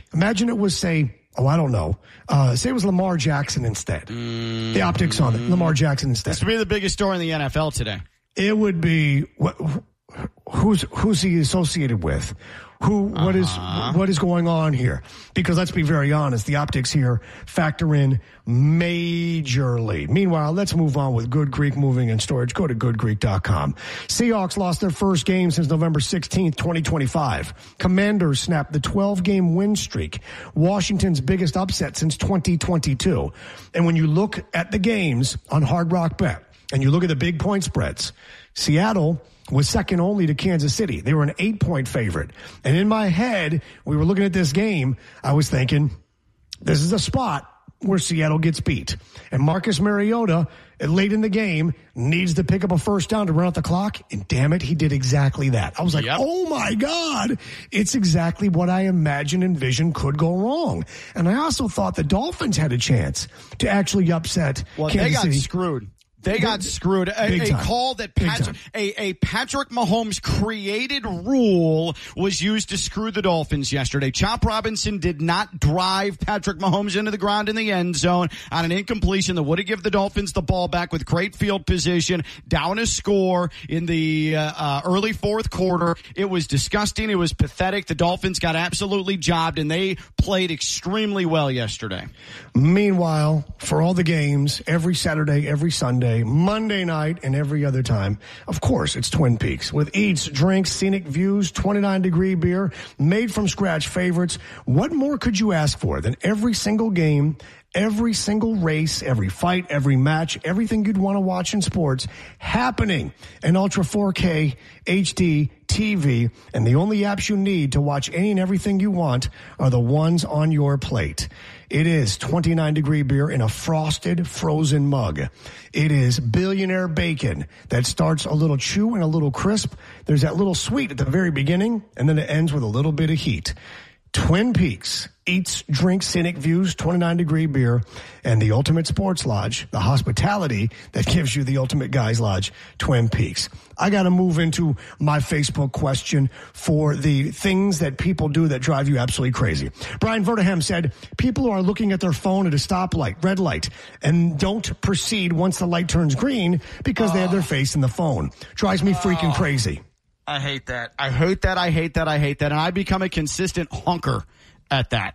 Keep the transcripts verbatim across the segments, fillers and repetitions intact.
Imagine it was, say, oh, I don't know. Uh, say it was Lamar Jackson instead. Mm-hmm. The optics on it. Lamar Jackson instead. This would be the biggest story in the N F L today. It would be what, who's who's he associated with? Who what uh-huh. is what is going on here? Because let's be very honest, the optics here factor in majorly. Meanwhile, let's move on with Good Greek Moving and Storage. Go to good greek dot com. Seahawks lost their first game since November sixteenth, twenty twenty-five. Commanders snapped the twelve-game win streak, Washington's biggest upset since twenty twenty-two. And when you look at the games on Hard Rock Bet and you look at the big point spreads, Seattle was second only to Kansas City. They were an eight-point favorite. And in my head, we were looking at this game, I was thinking, this is a spot where Seattle gets beat. And Marcus Mariota, late in the game, needs to pick up a first down to run out the clock. And damn it, he did exactly that. I was like, yep. oh my God, it's exactly what I imagined and envisioned could go wrong. And I also thought the Dolphins had a chance to actually upset well, Kansas they got City. screwed. They got screwed. A, a call that Patrick, a, a Patrick Mahomes created rule was used to screw the Dolphins yesterday. Chop Robinson did not drive Patrick Mahomes into the ground in the end zone on an incompletion that would have given the Dolphins the ball back with great field position, down a score in the uh, uh, early fourth quarter. It was disgusting. It was pathetic. The Dolphins got absolutely jobbed, and they played extremely well yesterday. Meanwhile, for all the games, every Saturday, every Sunday, Monday night, and every other time, of course, it's Twin Peaks. With eats, drinks, scenic views, twenty-nine degree beer, made from scratch favorites. What more could you ask for than every single game, every single race, every fight, every match, everything you'd want to watch in sports happening in Ultra four K H D T V, and the only apps you need to watch any and everything you want are the ones on your plate. It is twenty-nine degree beer in a frosted, frozen mug. It is Billionaire Bacon that starts a little chew and a little crisp. There's that little sweet at the very beginning, and then it ends with a little bit of heat. Twin Peaks, eats, drinks, scenic views, twenty-nine degree beer, and the Ultimate Sports Lodge, the hospitality that gives you the Ultimate Guys Lodge, Twin Peaks. I got to move into my Facebook question for the things that people do that drive you absolutely crazy. Brian Verdehem said, people are looking at their phone at a stoplight, red light, and don't proceed once the light turns green because oh. they have their face in the phone. Drives me freaking oh. crazy. I hate that. I hate that. I hate that. I hate that. And I become a consistent honker at that.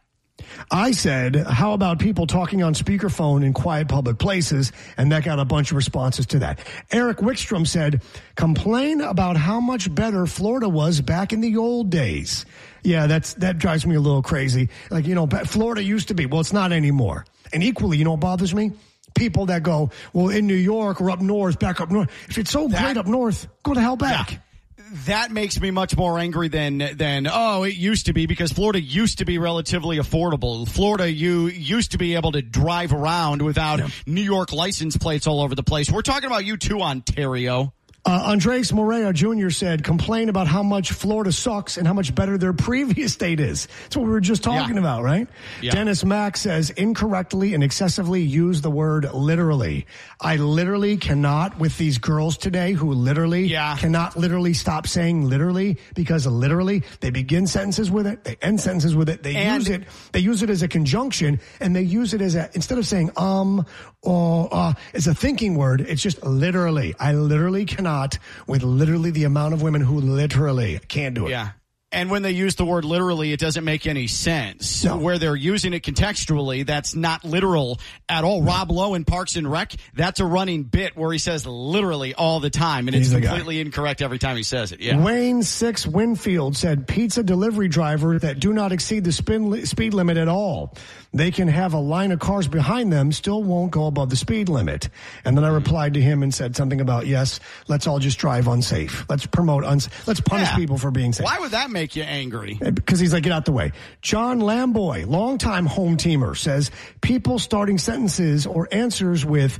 I said, how about people talking on speakerphone in quiet public places? And that got a bunch of responses to that. Eric Wickstrom said, complain about how much better Florida was back in the old days. Yeah, that's that drives me a little crazy. Like, you know, Florida used to be. Well, it's not anymore. And equally, you know what bothers me? People that go, well, in New York or up north, back up north. If it's so that, great up north, go the hell back. Yeah. That makes me much more angry than, than, oh, it used to be, because Florida used to be relatively affordable. Florida, you used to be able to drive around without yeah. New York license plates all over the place. We're talking about you too, Ontario. Uh, Andres Morea Junior said, complain about how much Florida sucks and how much better their previous state is. That's what we were just talking yeah. about, right? Yeah. Dennis Mack says, incorrectly and excessively use the word literally. I literally cannot with these girls today who literally yeah. cannot literally stop saying literally, because literally they begin sentences with it, they end sentences with it, they and use it, they use it as a conjunction, and they use it as a, instead of saying um or uh, as a thinking word, it's just literally. I literally cannot with literally the amount of women who literally can't do it. Yeah. And when they use the word literally, it doesn't make any sense. No. Where they're using it contextually, that's not literal at all. No. Rob Lowe in Parks and Rec, that's a running bit where he says literally all the time, and He's it's completely incorrect every time he says it. Yeah. Wayne Six Winfield said, pizza delivery driver that do not exceed the spin li- speed limit at all. They can have a line of cars behind them, still won't go above the speed limit. And then I replied to him and said something about, yes, let's all just drive unsafe. Let's promote, uns- let's punish yeah. people for being safe. Why would that make you angry? Because he's like, get out the way. John Lamboy, longtime home teamer, says, people starting sentences or answers with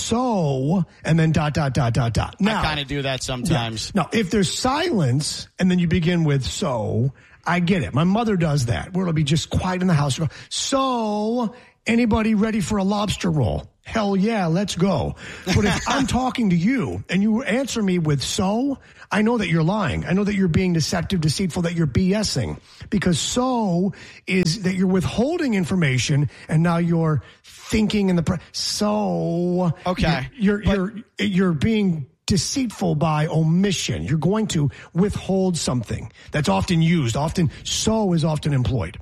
so, and then dot, dot, dot, dot, dot. Now, I kind of do that sometimes. Yeah. Now, if there's silence and then you begin with so, I get it. My mother does that, where it'll be just quiet in the house. So, anybody ready for a lobster roll? hell yeah, let's go. But if I'm talking to you and you answer me with so, I know that you're lying. I know that you're being deceptive, deceitful, that you're BSing. Because so is that you're withholding information and now you're thinking in the pre- so okay you're you're, you're you're being deceitful by omission. You're going to withhold something that's often used. Often so is often employed.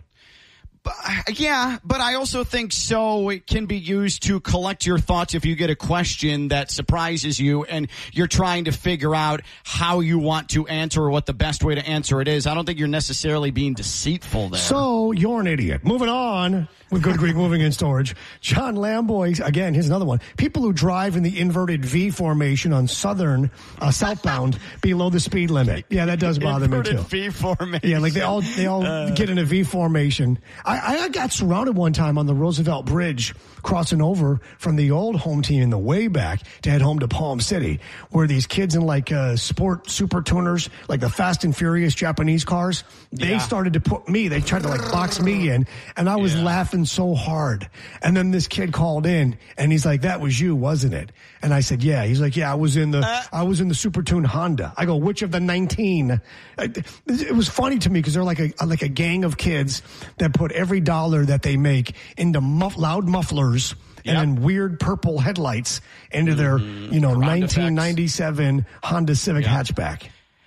Yeah, but I also think so it can be used to collect your thoughts if you get a question that surprises you and you're trying to figure out how you want to answer or what the best way to answer it is. I don't think you're necessarily being deceitful there. So you're an idiot. Moving on with Good Greek Moving and Storage. John Lamboy, again, here's another one. People who drive in the inverted V formation on southern, uh, southbound below the speed limit. Yeah, that does bother me too. Inverted V formation. Yeah, like they all, they all uh, get in a V formation. I, I got surrounded one time on the Roosevelt Bridge crossing over from the old home team in the way back to head home to Palm City, where these kids in like uh, sport super tuners, like the Fast and Furious Japanese cars, they yeah. started to put me, they tried to like box me in, and I was yeah. laughing so hard. And then this kid called in and he's like, that was you, wasn't it? And I said, yeah. He's like, yeah, I was in the, uh, I was in the super tuned Honda. I go, which of the nineteen? It was funny to me because they're like a, like a gang of kids that put every dollar that they make into muff, loud mufflers yep. and then weird purple headlights into their, mm-hmm. you know, Round nineteen ninety-seven effects. Honda Civic yep. hatchback.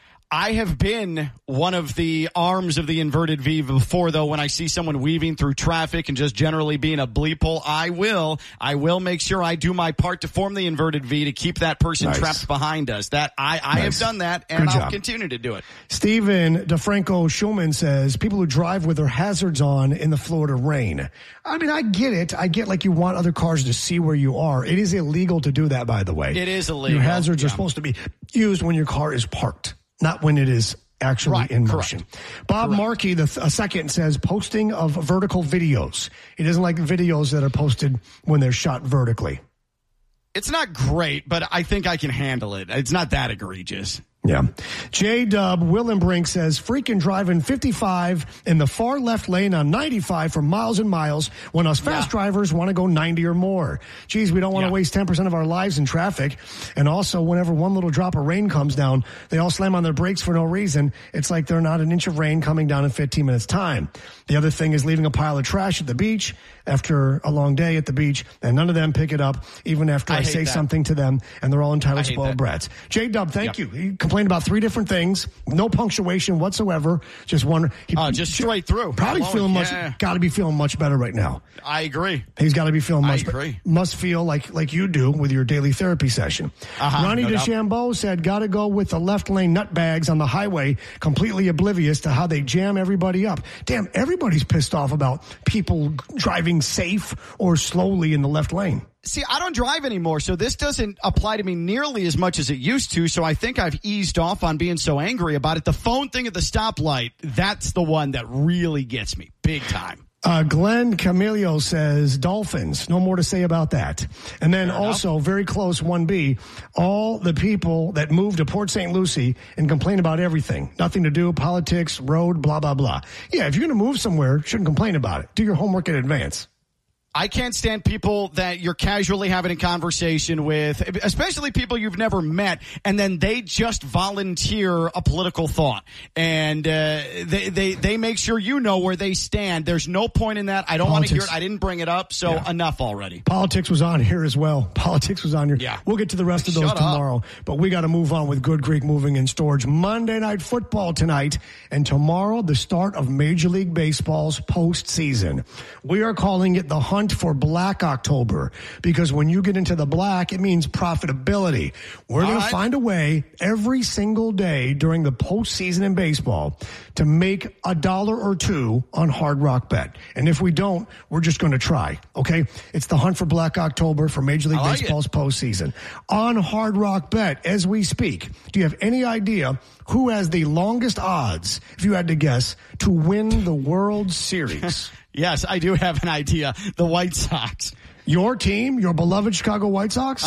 I have been one of the arms of the inverted V before, though. When I see someone weaving through traffic and just generally being a bleep hole, I will. I will make sure I do my part to form the inverted V to keep that person nice. trapped behind us. That I, I nice. have done that, and Good I'll job. continue to do it. Stephen DeFranco Schulman says, people who drive with their hazards on in the Florida rain. I mean, I get it. I get like you want other cars to see where you are. It is illegal to do that, by the way. It is illegal. Your hazards yeah. are supposed to be used when your car is parked, not when it is actually right, in motion. correct. Bob correct. Markey, the th- a second, says posting of vertical videos. He doesn't like videos that are posted when they're shot vertically. It's not great, but I think I can handle it. It's not that egregious. Yeah. J-Dub Willenbrink says, freaking driving fifty-five in the far left lane on ninety-five for miles and miles when us fast yeah. drivers want to go ninety or more. Geez, we don't want to yeah. waste ten percent of our lives in traffic. And also, whenever one little drop of rain comes down, they all slam on their brakes for no reason. It's like they're not an inch of rain coming down in fifteen minutes time. The other thing is leaving a pile of trash at the beach after a long day at the beach, and none of them pick it up, even after I, I say that. something to them, and they're all entitled spoiled brats. J-Dub, thank yep. you. He complained about three different things, no punctuation whatsoever, just one. He, uh, just straight through. Probably feeling much, yeah. got to be feeling much better right now. I agree. He's got to be feeling much I agree. Be- must feel like, like you do with your daily therapy session. Uh-huh, Ronnie no DeChambeau said, got to go with the left lane nutbags on the highway, completely oblivious to how they jam everybody up. Damn, everybody's pissed off about people driving safe or slowly in the left lane. See, I don't drive anymore, so this doesn't apply to me nearly as much as it used to, so I think I've eased off on being so angry about it. The phone thing at the stoplight, that's the one that really gets me big time. Uh, Glenn Camillo says, Dolphins. No more to say about that. And then Fair also, enough. very close, one B, all the people that move to Port Saint Lucie and complain about everything. Nothing to do, politics, road, blah, blah, blah. Yeah, if you're going to move somewhere, shouldn't complain about it. Do your homework in advance. I can't stand people that you're casually having a conversation with, especially people you've never met, and then they just volunteer a political thought. And uh, they, they they make sure you know where they stand. There's no point in that. I don't want to hear it. I didn't bring it up, so yeah. enough already. Politics was on here as well. Politics was on here. Yeah. We'll get to the rest of those Shut tomorrow. Up. But we got to move on with Good Greek Moving and Storage. Monday Night Football tonight, and tomorrow the start of Major League Baseball's postseason. We are calling it the hunt for Black October, because when you get into the black, it means profitability. We're going right. to find a way every single day during the postseason in baseball to make a dollar or two on Hard Rock Bet. And if we don't, we're just going to try. Okay. It's the hunt for Black October for Major League like Baseball's it. postseason on Hard Rock Bet as we speak. Do you have any idea who has the longest odds, if you had to guess, to win the World Series? Yes, I do have an idea. The White Sox. Your team, your beloved Chicago White Sox? Uh-huh.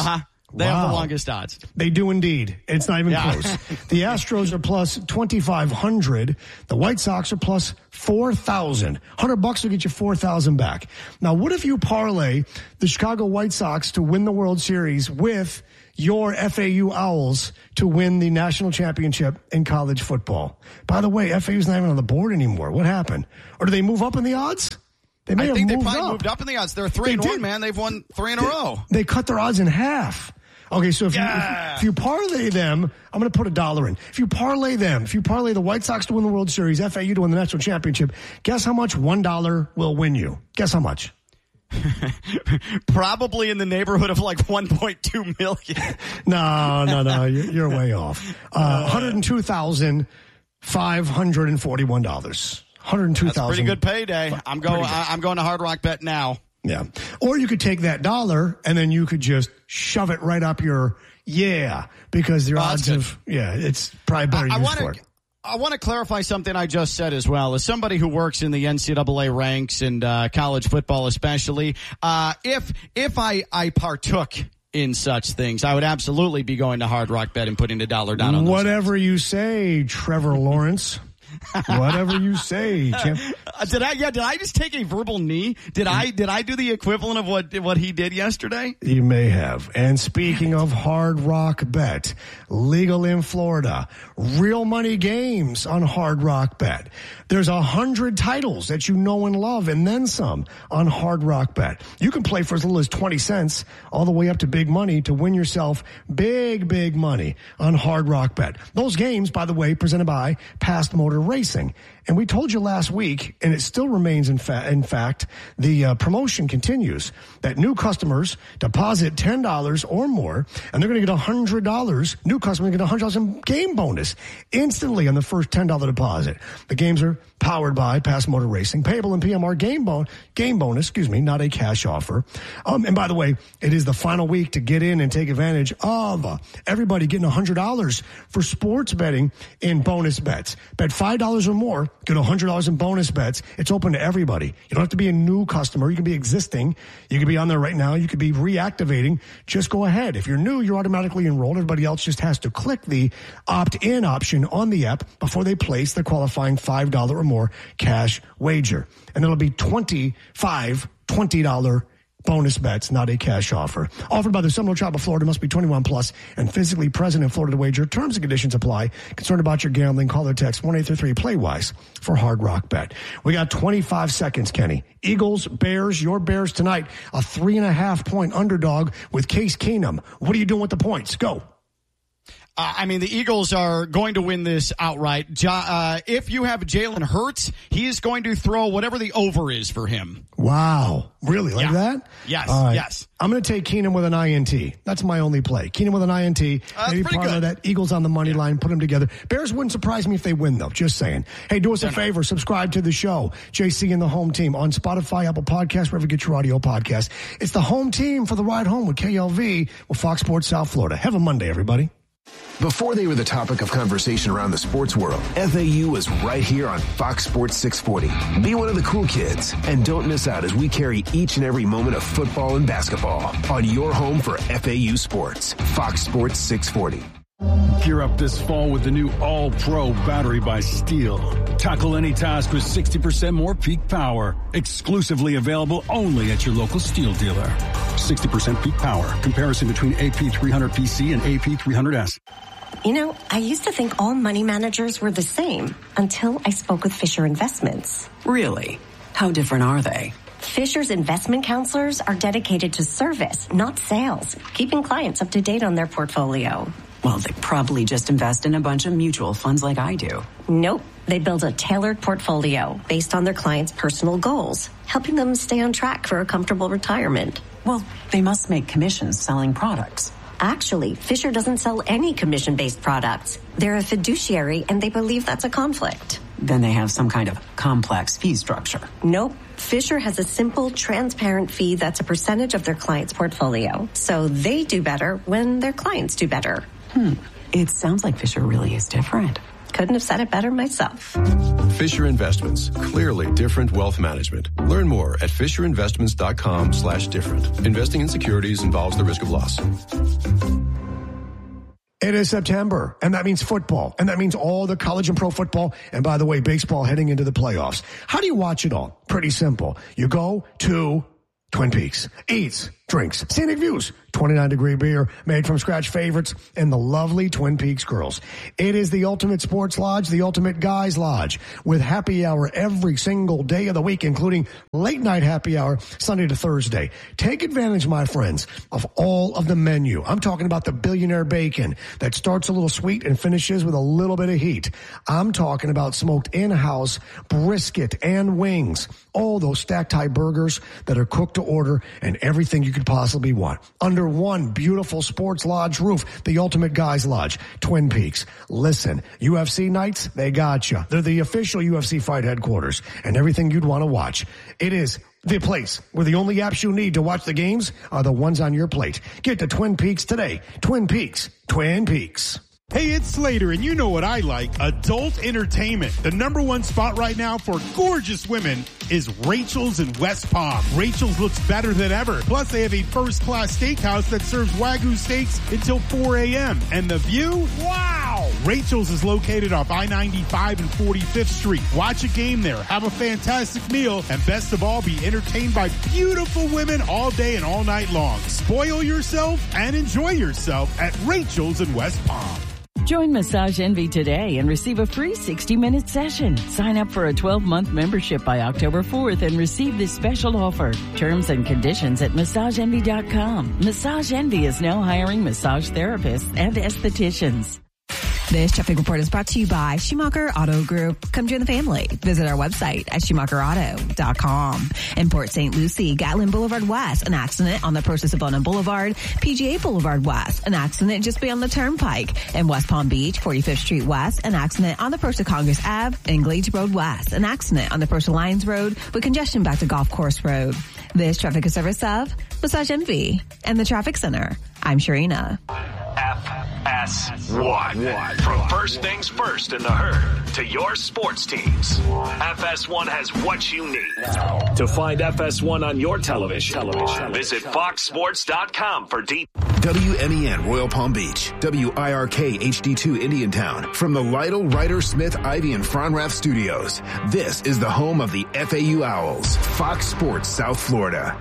They wow. have the longest odds. They do indeed. It's not even yeah. close. The Astros are plus twenty-five hundred. The White Sox are plus four thousand. one hundred bucks will get you four thousand back. Now, what if you parlay the Chicago White Sox to win the World Series with your F A U Owls to win the national championship in college football? By the way, F A U's not even on the board anymore. What happened? Or do they move up in the odds? They may I have think they moved probably up. moved up in the odds. They're three They and did. one, man. They've won three in a they, row. They cut their odds in half. Okay, so if, yeah. you, if, if you parlay them, I'm going to put a dollar in. If you parlay them, if you parlay the White Sox to win the World Series, F A U to win the national championship, guess how much one dollar will win you? Guess how much? Probably in the neighborhood of like one point two million. no, no, no. You're, you're way off. Uh, one hundred two thousand five hundred forty-one dollars. one hundred two thousand. That's pretty good payday. I'm going. I'm going to Hard Rock Bet now. Yeah. Or you could take that dollar and then you could just shove it right up your yeah because your oh, odds of yeah it's probably better I, used I wanna, for it. I want to clarify something I just said as well. As somebody who works in the N C double A ranks and uh, college football especially, uh, if if I, I partook in such things, I would absolutely be going to Hard Rock Bet and putting a dollar down on those. Whatever you say, Trevor Lawrence. Whatever you say, champ. Uh, did I? Yeah. Did I just take a verbal knee? Did I? Did I do the equivalent of what what he did yesterday? You may have. And speaking of Hard Rock Bet, legal in Florida, real money games on Hard Rock Bet. There's a hundred titles that you know and love, and then some on Hard Rock Bet. You can play for as little as twenty cents, all the way up to big money to win yourself big, big money on Hard Rock Bet. Those games, by the way, presented by Past Motor Racing. And we told you last week, and it still remains in, fa- in fact, the uh, promotion continues, that new customers deposit ten dollars or more, and they're going to get one hundred dollars. New customers get one hundred dollars in game bonus instantly on the first ten dollars deposit. The games are powered by Past Motor Racing, payable in P M R game, bon- game bonus, excuse me, not a cash offer. Um, and by the way, it is the final week to get in and take advantage of uh, everybody getting one hundred dollars for sports betting in bonus bets. Bet five dollars or more, get one hundred dollars in bonus bets. It's open to everybody. You don't have to be a new customer. You can be existing. You can be on there right now. You could be reactivating. Just go ahead. If you're new, you're automatically enrolled. Everybody else just has to click the opt-in option on the app before they place the qualifying five dollars or more cash wager. And it'll be twenty-five twenty dollars bonus bets, not a cash offer. Offered by the Seminole Tribe of Florida, must be twenty-one plus and physically present in Florida to wager. Terms and conditions apply. Concerned about your gambling, call or text one eight three three play wise for Hard Rock Bet. We got twenty-five seconds, Kenny. Eagles, Bears, your Bears tonight. A three and a half point underdog with Case Keenum. What are you doing with the points? Go. Uh, I mean, the Eagles are going to win this outright. Ja, uh, if you have Jalen Hurts, he is going to throw whatever the over is for him. Wow. Really? Like yeah. that? Yes. Right. Yes. I'm going to take Keenum with an I N T. That's my only play. Keenum with an I N T. Uh, Maybe part of that. Eagles on the money line. Put them together. Bears wouldn't surprise me if they win, though. Just saying. Hey, do us a favor. Subscribe to the show. J C and the Home Team on Spotify, Apple Podcasts, wherever you get your audio podcast. It's the Home Team for the ride home with K L V with Fox Sports South Florida. Have a Monday, everybody. Before they were the topic of conversation around the sports world, F A U is right here on Fox Sports six forty. Be one of the cool kids and don't miss out as we carry each and every moment of football and basketball on your home for F A U sports. Fox Sports six forty. Gear up this fall with the new All-Pro battery by Steel. Tackle any task with sixty percent more peak power. Exclusively available only at your local Steel dealer. sixty percent peak power. Comparison between A P three hundred P C and A P three hundred S. You know, I used to think all money managers were the same until I spoke with Fisher Investments. Really? How different are they? Fisher's investment counselors are dedicated to service, not sales, keeping clients up to date on their portfolio. Well, they probably just invest in a bunch of mutual funds like I do. Nope. They build a tailored portfolio based on their clients' personal goals, helping them stay on track for a comfortable retirement. Well, they must make commissions selling products. Actually, Fisher doesn't sell any commission-based products. They're a fiduciary, and they believe that's a conflict. Then they have some kind of complex fee structure. Nope. Fisher has a simple, transparent fee that's a percentage of their client's portfolio. So they do better when their clients do better. Hmm. It sounds like Fisher really is different. Couldn't have said it better myself. Fisher Investments. Clearly different wealth management. Learn more at fisherinvestments.com slash different. Investing in securities involves the risk of loss. It is September, and that means football, and that means all the college and pro football, and by the way, baseball heading into the playoffs. How do you watch it all? Pretty simple. You go to Twin Peaks, eats, drinks, scenic views, twenty-nine degree beer, made from scratch favorites, and the lovely Twin Peaks girls. It is the ultimate sports lodge, the ultimate guys lodge, with happy hour every single day of the week, including late night happy hour, Sunday to Thursday. Take advantage, my friends, of all of the menu. I'm talking about the billionaire bacon that starts a little sweet and finishes with a little bit of heat. I'm talking about smoked in-house brisket and wings. All those stacked high burgers that are cooked to order and everything you could possibly want. Under one beautiful sports lodge roof, the ultimate guys lodge, Twin Peaks. Listen, U F C nights, they got you. They're the official U F C fight headquarters and everything you'd want to watch. It is the place where the only apps you need to watch the games are the ones on your plate. Get to Twin Peaks today. Twin Peaks. Twin Peaks. Hey, it's Slater, and you know what I like, adult entertainment. The number one spot right now for gorgeous women is Rachel's in West Palm. Rachel's looks better than ever. Plus, they have a first-class steakhouse that serves Wagyu steaks until four a.m. And the view? Wow! Rachel's is located off I ninety-five and forty-fifth Street. Watch a game there, have a fantastic meal, and best of all, be entertained by beautiful women all day and all night long. Spoil yourself and enjoy yourself at Rachel's in West Palm. Join Massage Envy today and receive a free sixty minute session. Sign up for a twelve month membership by October fourth and receive this special offer. Terms and conditions at massage envy dot com. Massage Envy is now hiring massage therapists and estheticians. This traffic report is brought to you by Schumacher Auto Group. Come join the family. Visit our website at schumacher auto dot com. In Port Saint Lucie, Gatlin Boulevard West, an accident on the Percy Savona Boulevard. P G A Boulevard West, an accident just beyond the Turnpike. In West Palm Beach, forty-fifth Street West, an accident on the Percy Congress Ave. In Glades Road West, an accident on the Percy Lyons Road with congestion back to Golf Course Road. This traffic is service of Massage Envy and the Traffic Center. I'm Sharina. F S one. From first things first in the herd to your sports teams. F S one has what you need. To find F S one on your television, television. visit fox sports dot com for details. W M E N Royal Palm Beach, W I R K H D two Indiantown. From the Lytle, Ryder, Smith, Ivy, and Fronrath studios, this is the home of the F A U Owls, Fox Sports South Florida.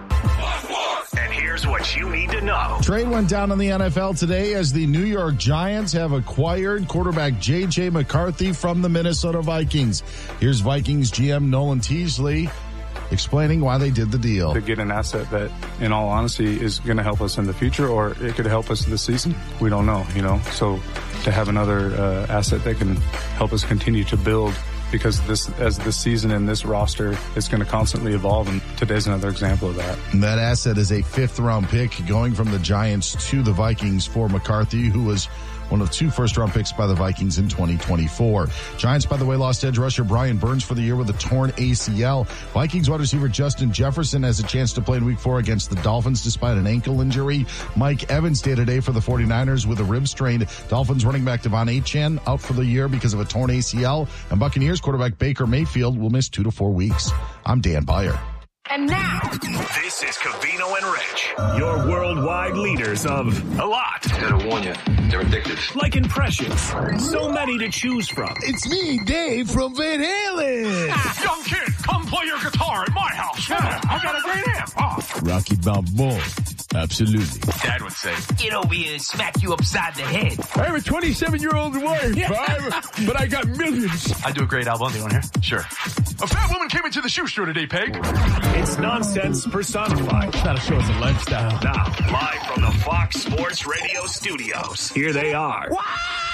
And here's what you need to know. Trade went down in the N F L today as the New York Giants have acquired quarterback J J McCarthy from the Minnesota Vikings. Here's Vikings G M Nolan Teasley explaining why they did the deal. To get an asset that, in all honesty, is going to help us in the future, or it could help us this season. We don't know, you know. So to have another uh, asset that can help us continue to build, because this, as this season and this roster is going to constantly evolve, and today's another example of that. And that asset is a fifth round pick going from the Giants to the Vikings for McCarthy, who was one of two first round picks by the Vikings in twenty twenty-four. Giants, by the way, lost edge rusher Brian Burns for the year with a torn A C L. Vikings wide receiver Justin Jefferson has a chance to play in week four against the Dolphins despite an ankle injury. Mike Evans day today for the 49ers with a rib strain. Dolphins running back Devon Achane out for the year because of a torn A C L. And Buccaneers quarterback Baker Mayfield will miss two to four weeks. I'm Dan Beyer. And now, this is Covino and Rich, your worldwide leaders of a lot. Gotta warn you, they're addictive. Like impressions, so many to choose from. It's me, Dave from Van Halen. Young kid, come play your guitar at my house. Yeah, I got a great amp. Oh. Rocky Balboa. Absolutely. Dad would say, get over here and smack you upside the head. I have a twenty-seven-year-old wife, yeah. but I got millions. I do a great album. You want to hear? Sure. A fat woman came into the shoe store today, Peg. It's nonsense personified. It's not a show, it's a lifestyle. Now, live from the Fox Sports Radio studios, here they are. Wow!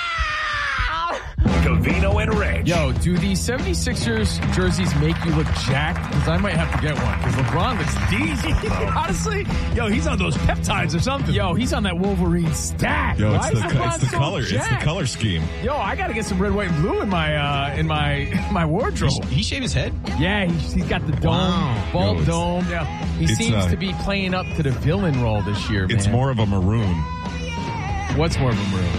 Covino and Rich. Yo, do these seventy-sixers jerseys make you look jacked? Because I might have to get one. Because LeBron looks decent. Honestly, yo, he's on those peptides or something. Yo, he's on that Wolverine stack. Yo, Why it's is the, LeBron it's the so color. jacked? It's the color scheme. Yo, I got to get some red, white, and blue in my uh, in my my wardrobe. He, he shaved his head? Yeah, he's, he's got the dome, wow. bald Yo, dome. Yeah, he seems uh, to be playing up to the villain role this year. Man. It's more of a maroon. What's more of a maroon?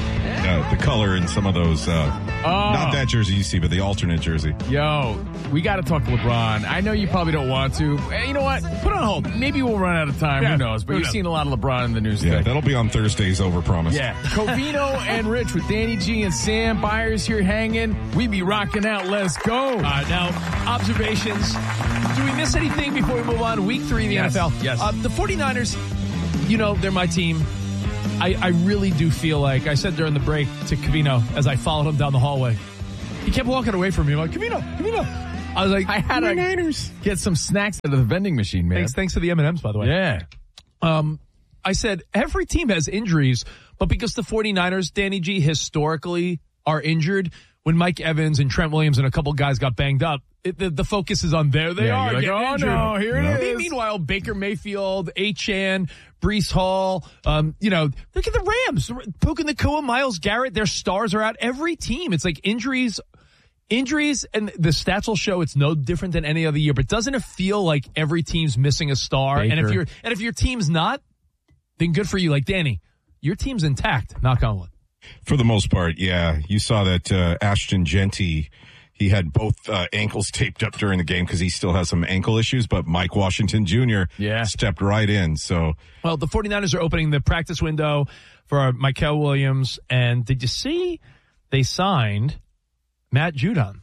uh, the color in some of those. Uh, Oh. Not that jersey you see, but the alternate jersey. Yo, we got to talk LeBron. I know you probably don't want to. Hey, you know what? Put it on hold. Maybe we'll run out of time. Yeah, Who knows? But who you've knows? seen a lot of LeBron in the news Yeah, today. that'll be on Thursday's Overpromise. Yeah. Covino and Rich with Danny G and Sam Byers here hanging. We be rocking out. Let's go. All right, now, observations. Do we miss anything before we move on? Week three in the Yes, N F L. yes. Uh, the 49ers, you know, they're my team. I, I really do feel like, I said during the break to Covino as I followed him down the hallway, he kept walking away from me. I'm like, Covino, Covino. I was like, I had to Niners. get some snacks out of the vending machine, man. Thanks, thanks to the M and M's, by the way. Yeah. Um, I said every team has injuries, but because the 49ers, Danny G, historically are injured, when Mike Evans and Trent Williams and a couple guys got banged up, it, the, the focus is on there. They Yeah, are you're like, getting oh, injured. no, here it Me- is. Meanwhile, Baker Mayfield, Achane, Breece Hall, um, you know, look at the Rams. Puka Nacua, Myles Garrett, their stars are out. Every team, it's like injuries Injuries, and the stats will show it's no different than any other year, but doesn't it feel like every team's missing a star? Baker. And if you're and if your team's not, then good for you. Like Danny, your team's intact, knock on wood. For the most part, yeah. You saw that uh, Ashton Genty, he had both uh, ankles taped up during the game because he still has some ankle issues, but Mike Washington Junior Yeah. stepped right in. So, Well, the 49ers are opening the practice window for Michael Williams, and did you see they signed Matt Judon?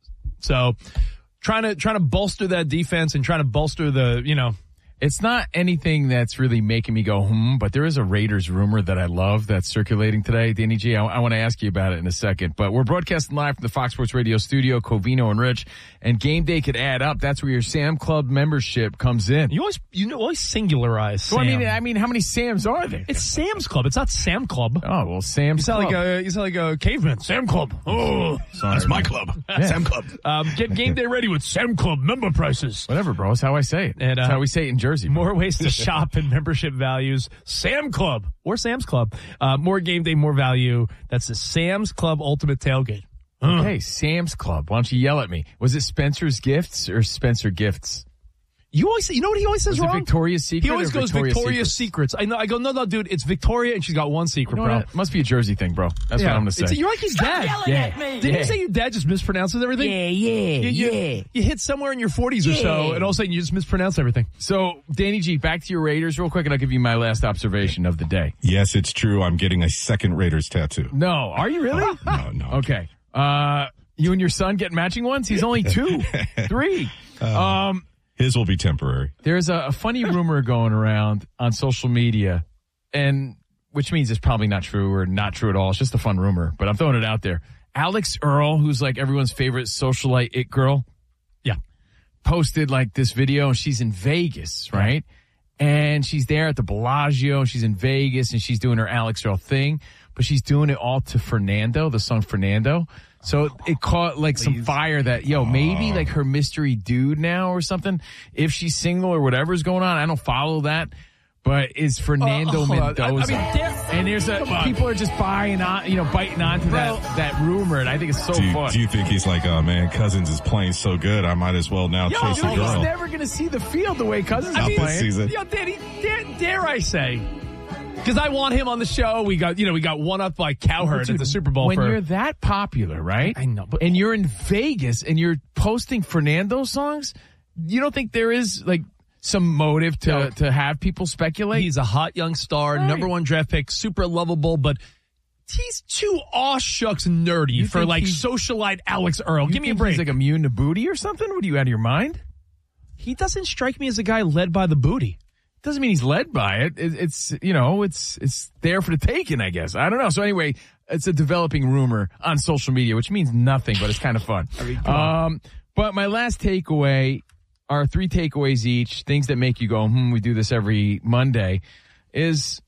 So trying to trying to bolster that defense and trying to bolster the, you know, It's not anything that's really making me go, hmm, but there is a Raiders rumor that I love that's circulating today. Danny G, I, I want to ask you about it in a second, but we're broadcasting live from the Fox Sports Radio studio, Covino and Rich, and game day could add up. That's where your Sam Club membership comes in. you always you know, always singularize So, Sam. I mean, I mean, how many Sams are there? It's Sam's Club. It's not Sam Club. Oh, well, Sam's You sound Club. like a you sound like a caveman. Sam Club. Oh, Sorry, that's my man. club. Yeah. Sam Club. Um, get game day ready with Sam Club member prices. Whatever, bro. That's how I say it. And, uh, That's how we say it in Jersey. Bro. More ways to shop and membership values. Sam Club or Sam's Club. Uh, more game day, more value. That's the Sam's Club Ultimate Tailgate. Okay, Sam's Club. Why don't you yell at me? Was it Spencer's Gifts or Spencer Gifts? You always, you know what he always says Was it wrong? Victoria's Secret He always or goes Victoria's Victoria's Secrets. I know. I go, no, no, dude, it's Victoria, and she's got one secret, You know bro. what? Must be a Jersey thing, bro. That's Yeah. what I'm going to It's- say. You're like his dad. yelling yeah. at me. Didn't Yeah. you say your dad just mispronounces everything? Yeah, yeah, you, you, yeah. You hit somewhere in your forties or so, Yeah. and all of a sudden you just mispronounce everything. So, Danny G, back to your Raiders real quick, and I'll give you my last observation of the day. yes, it's true. I'm getting a second Raiders tattoo. No, are you really? No, no. Okay. Uh, you and your son get matching ones? He's only two, three. Um, His will be temporary. There's a, a funny rumor going around on social media, and which means it's probably not true or not true at all. It's just a fun rumor, but I'm throwing it out there. Alex Earl, who's like everyone's favorite socialite it girl, Yeah. posted like this video, and she's in Vegas, right? And she's there at the Bellagio, and she's in Vegas, and she's doing her Alex Earl thing, but she's doing it all to Fernando, the song Fernando. So it caught like some fire that, yo, maybe like her mystery dude now or something, if she's single or whatever's going on. I don't follow that. But is Fernando Uh, hold on. Mendoza? I- I mean, there- and there's a Come on. people are just buying on, you know, biting onto that that rumor, and I think it's so do, you, fun. do you think he's like, oh man, Cousins is playing so good, I might as well now Yo, chase dude, a he's girl? never going to see the field the way Cousins Not is this playing. season. Yo, Danny, dare, dare I say? Because I want him on the show. We got, you know, we got one up by Cowherd Dude, at the Super Bowl. When for, you're that popular, right? I know, but and you're in Vegas and you're posting Fernando songs, you don't think there is like some motive to No. to have people speculate? he's a hot young star, Right. number one draft pick, super lovable, but he's too aw shucks nerdy You for think like he's- socialite Alex Earl. You Give me a think break. He's like immune to booty or something? What are you out of your mind? he doesn't strike me as a guy led by the booty. Doesn't mean he's led by it. it. It's, you know, it's it's there for the taking, I guess. I don't know. So anyway, it's a developing rumor on social media, which means nothing, but it's kind of fun. I mean, come on. um, but my last takeaway are three takeaways each, things that make you go, hmm, we do this every Monday, is,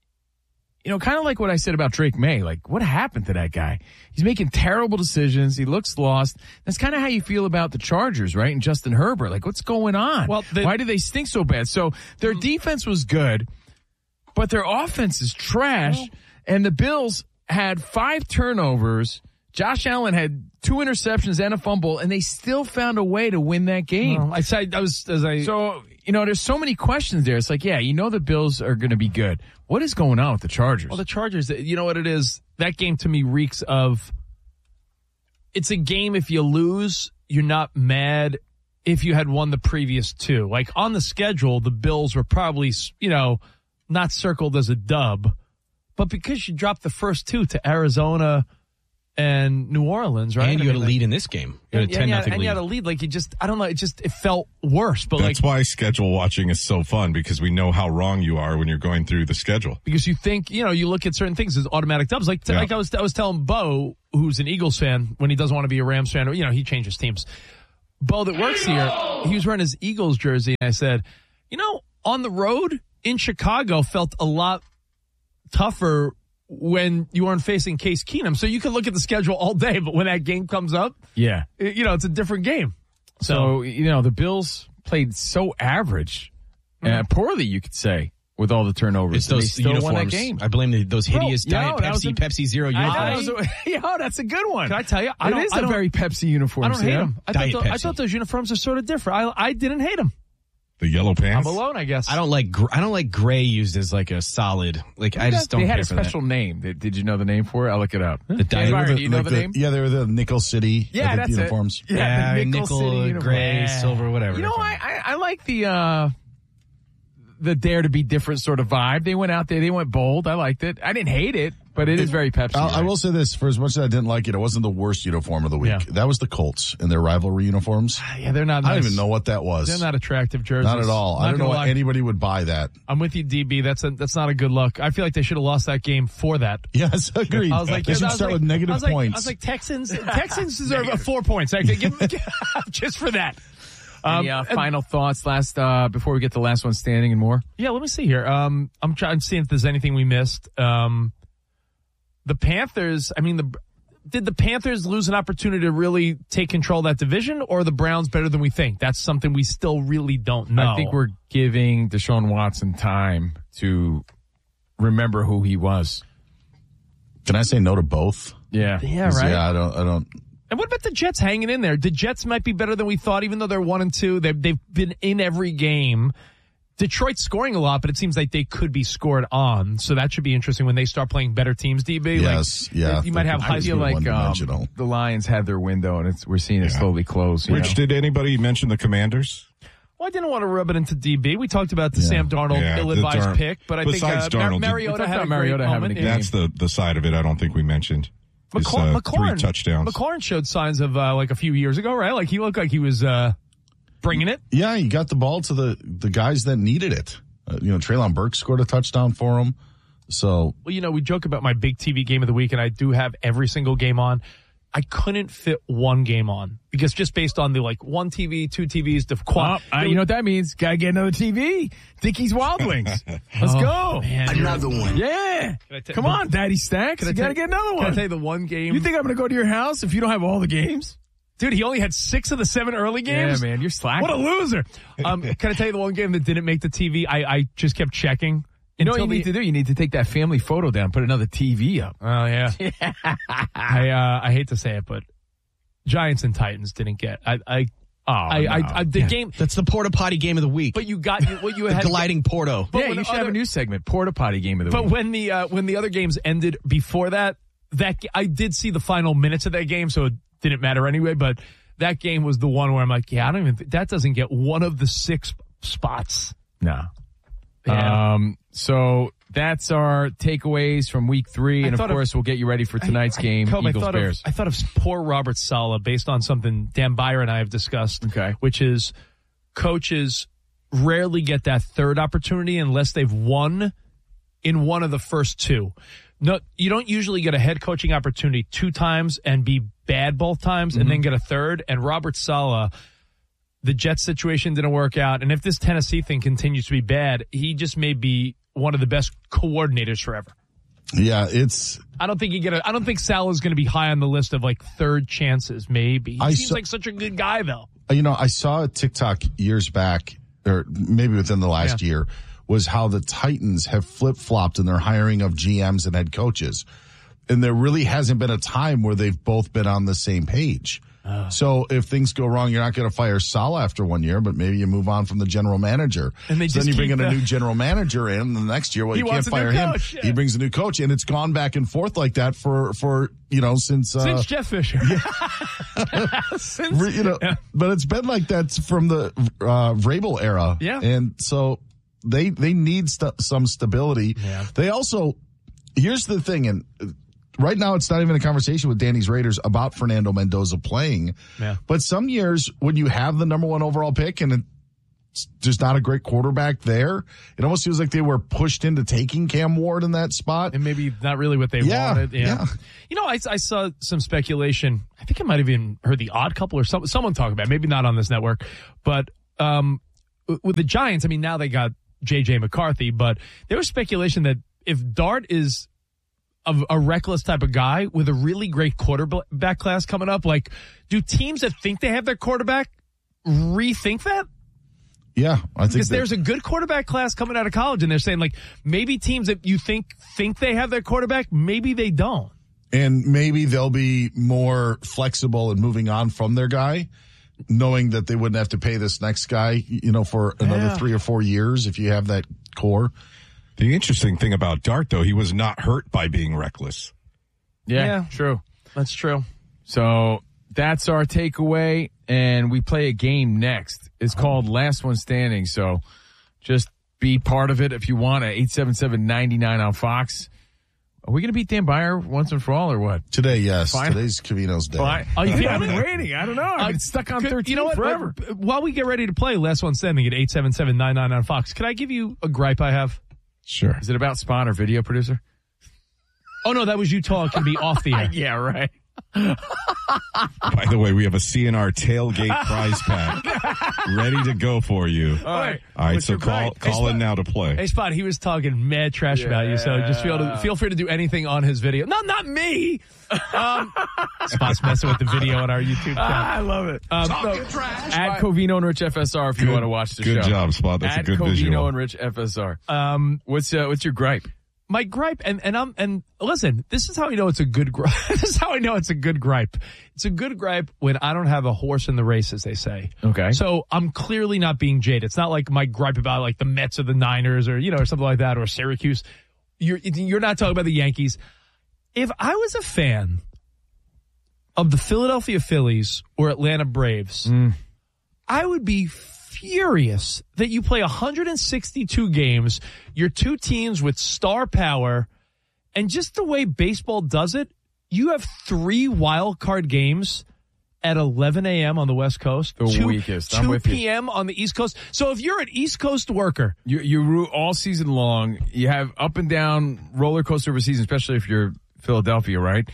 you know, kind of like what I said about Drake May. Like, what happened to that guy? He's making terrible decisions. He looks lost. That's kind of how you feel about the Chargers, right? And Justin Herbert. Like, what's going on? Well, the- Why do they stink so bad? So their defense was good, but their offense is trash. And the Bills had five turnovers. Josh Allen had two interceptions and a fumble, and they still found a way to win that game. Well, I said I was as I So, you know, there's so many questions there. It's like, yeah, you know the Bills are going to be good. What is going on with the Chargers? well the Chargers. You know what it is. that game to me reeks of, it's a game if you lose, you're not mad if you had won the previous two. Like on the schedule, the Bills were probably, you know, not circled as a dub, but because you dropped the first two to Arizona and New Orleans, right? And you I had mean, a lead in this game. You had a and, ten and, you had, nothing and lead. you had a lead. Like you just, I don't know. It just, it felt worse. But That's like, why schedule watching is so fun, because we know how wrong you are when you're going through the schedule. Because you think, you know, you look at certain things as automatic dubs. Like, Yeah. like I was, I was telling Bo, who's an Eagles fan, when he doesn't want to be a Rams fan, or, you know, he changes teams. Bo that works here, he was wearing his Eagles jersey, and I said, you know, on the road in Chicago felt a lot tougher when you weren't facing Case Keenum. So you can look at the schedule all day, but when that game comes up, Yeah. you know, it's a different game. So, you know, the Bills played so average, uh, poorly, you could say, with all the turnovers. It's those They still uniforms. won that game. I blame the, those hideous Bro, Diet yo, that was Pepsi, a- Pepsi Zero I- uniforms. Yo, that's a good one. Can I tell you? I It don't, is I a don't, very Pepsi uniform. I don't hate Sam. them. I Diet thought, those, I Pepsi. thought those uniforms are sort of different. I, I didn't hate them. The yellow I'm pants. alone, I guess. I don't like gr- I don't like gray used as like a solid. Like I just don't They had care a for that. special name. Did, did you know the name for it? I'll look it up. The Diet- Byron, do you know like the, the- name? Yeah, they were the Nickel City Yeah, I think, that's it. uniforms. Yeah, Yeah, the nickel, nickel, City uniform. gray, Yeah. silver, whatever. You know, they're I, called. I I like the uh the dare to be different sort of vibe. They went out there, they went bold. I liked it. I didn't hate it, but it is very Pepsi. I'll- I right? will say this: for as much as I didn't like it, it wasn't the worst uniform of the week. Yeah. That was the Colts in their rivalry uniforms. Yeah, they're not. I don't nice. even know what that was. They're not attractive jerseys. Not at all. Not I don't know gonna why lie. anybody would buy that. I'm with you, D B. That's a, that's not a good look. I feel like they should have lost that game for that. Yes, agreed. I was like, they should I was start like- with negative I was like, points. I was like, Texans. Texans deserve a four points. I could give them just for that. Any Um, uh, and- final thoughts last uh before we get to the last one standing and more? Yeah, let me see here. Um, I'm trying to see if there's anything we missed. Um, the Panthers. I mean, the did the Panthers lose an opportunity to really take control of that division, or are the Browns better than we think? That's something we still really don't know. I think we're giving Deshaun Watson time to remember who he was. Can I say no to both? Yeah. Yeah, right. Yeah, I don't. I don't. And what about the Jets hanging in there? The Jets might be better than we thought, even though they're one and two. They've they've been in every game. Detroit's scoring a lot, but it seems like they could be scored on. So that should be interesting when they start playing better teams. D B, Yes, like, yeah. You might have I high feel feel like, like. one Um, dimensional. the Lions had their window, and it's we're seeing it slowly close. you Rich, know? did anybody mention the Commanders? Well, I didn't want to rub it into D B. We talked about the Yeah. Sam Darnold Yeah, the ill-advised Dar- pick, but I think besides uh, Mar- Darnold, Mariota we had a talked about great Mariota having moment. a Yeah. That's the, the side of it I don't think we mentioned. His, McLaurin, uh, McLaurin, three touchdowns. McLaurin showed signs of uh, like a few years ago, right? Like he looked like he was uh, bringing it. Yeah, he got the ball to the the guys that needed it. Uh, you know, Treylon Burks scored a touchdown for him. So Well, you know, we joke about my big T V game of the week, and I do have every single game on. I couldn't fit one game on because just based on the like one T V, two T Vs, the quad. Oh, uh, you know what that means? Gotta get another T V. Dickies Wild Wings. Let's Oh, go. man, you're- another one. Yeah. Can I ta- Come on, Daddy Stacks. Can I You gotta tell- get another Can one. I tell you the one game? You think I'm gonna go to your house if you don't have all the games? Dude, he only had six of the seven early games. Yeah, man, you're slacking. What a loser. Um, can I tell you the one game that didn't make the T V? I, I just kept checking. You know what you until need the- to do? You need to take that family photo down, put another T V up. Oh, yeah. I uh, I hate to say it, but Giants and Titans didn't get. I I Oh, I, no. I, I the Yeah, game. That's the porta potty game of the week. But you got what you the had. gliding Porto. But yeah, when you should other- have a new segment, Porta Potty Game of the But Week. when the uh, when the other games ended before that, that I did see the final minutes of that game, so it didn't matter anyway. But that game was the one where I'm like, yeah, I don't even. That doesn't get one of the six spots. No. Yeah. Um, so that's our takeaways from week three. I And of thought of- course, we'll get you ready for tonight's I- I- game, Cope, I Eagles thought Bears. Of, I thought of poor Robert Saleh based on something Dan Byer and I have discussed, Okay. which is coaches rarely get that third opportunity unless they've won in one of the first two. No, you don't usually get a head coaching opportunity two times and be bad both times Mm-hmm. and then get a third. And Robert Saleh, the Jets situation didn't work out. And if this Tennessee thing continues to be bad, he just may be one of the best coordinators forever. yeah, it's I don't think you get a. I don't think Salah's going to be high on the list of like third chances. Maybe he I seems saw- like such a good guy though. you know, I saw a TikTok years back, or maybe within the last Yeah. year, was how the Titans have flip flopped in their hiring of G Ms and head coaches, and there really hasn't been a time where they've both been on the same page. Uh, so if things go wrong, you're not going to fire Sal after one year, but maybe you move on from the general manager. And they so just then you bring in the, a new general manager in the next year. Well, he you can't fire him. Coach, yeah. He brings a new coach, and it's gone back and forth like that for, for you know, since... Uh, since Jeff Fisher. Yeah. since, you know, yeah. But it's been like that from the uh, Vrabel era. Yeah. And so they, they need st- some stability. Yeah. They also... Here's the thing, and... Right now, it's not even a conversation with Danny's Raiders about Fernando Mendoza playing. Yeah. But some years, when you have the number one overall pick and it's just not a great quarterback there, it almost feels like they were pushed into taking Cam Ward in that spot. And maybe not really what they yeah, wanted. Yeah. yeah. You know, I, I saw some speculation. I think I might have even heard the Odd Couple or some, someone talk about it. Maybe not on this network. But um, with the Giants, I mean, now they got J J McCarthy. But there was speculation that if Dart is of a reckless type of guy with a really great quarterback class coming up, like, do teams that think they have their quarterback rethink that? Yeah, I think because that, there's a good quarterback class coming out of college, and they're saying, like, maybe teams that you think think they have their quarterback, maybe they don't. And maybe they'll be more flexible in moving on from their guy, knowing that they wouldn't have to pay this next guy, you know, for another Yeah. three or four years if you have that core. The interesting thing about Dart, though, he was not hurt by being reckless. Yeah, Yeah. true. That's true. So that's our takeaway, and we play a game next. It's called Last One Standing, so just be part of it if you want at eight seven seven, nine nine on Fox. Are we going to beat Dan Beyer once and for all, or what? Today, yes. Fine. Today's Cavino's day. Fine. Oh, you think I've I'm been waiting. I don't know. I've been stuck on Could- thirteen you know what? forever. Uh, While we get ready to play Last One Standing at eight seven seven, nine nine on Fox, can I give you a gripe I have? Sure. Is it about Spawn or video producer? Oh, no, that was you talking me off the air. Yeah, right. By the way, we have a C N R tailgate prize pack ready to go for you. All right. All right, What's so your call gripe? Hey, call in Spot- now to play. Hey, Spot, he was talking mad trash about you, so just feel to, feel free to do anything on his video. No, not me. Um, Spot's messing with the video on our YouTube channel. I love it. Um, Talking so- trash. Add Covino and Rich F S R if you Good- want to watch the good show. job, Spot. That's a Add good Covino visual. and Rich F S R. Um, what's uh, what's your gripe? My gripe, and, and I'm, and listen, this is how I know it's a good gripe. This is how I know it's a good gripe. It's a good gripe when I don't have a horse in the race, as they say. Okay. So I'm clearly not being jaded. It's not like my gripe about like the Mets or the Niners or, you know, or something like that, or Syracuse. You're, you're not talking about the Yankees. If I was a fan of the Philadelphia Phillies or Atlanta Braves, Mm. I would be furious that you play one hundred sixty-two games, your two teams with star power, and just the way baseball does it, you have three wild card games at eleven a.m. on the West Coast. The two, weakest. I'm two with you. p.m. on the East Coast. So if you're an East Coast worker, You you root all season long. You have up and down roller coaster of a season, especially if you're Philadelphia, right?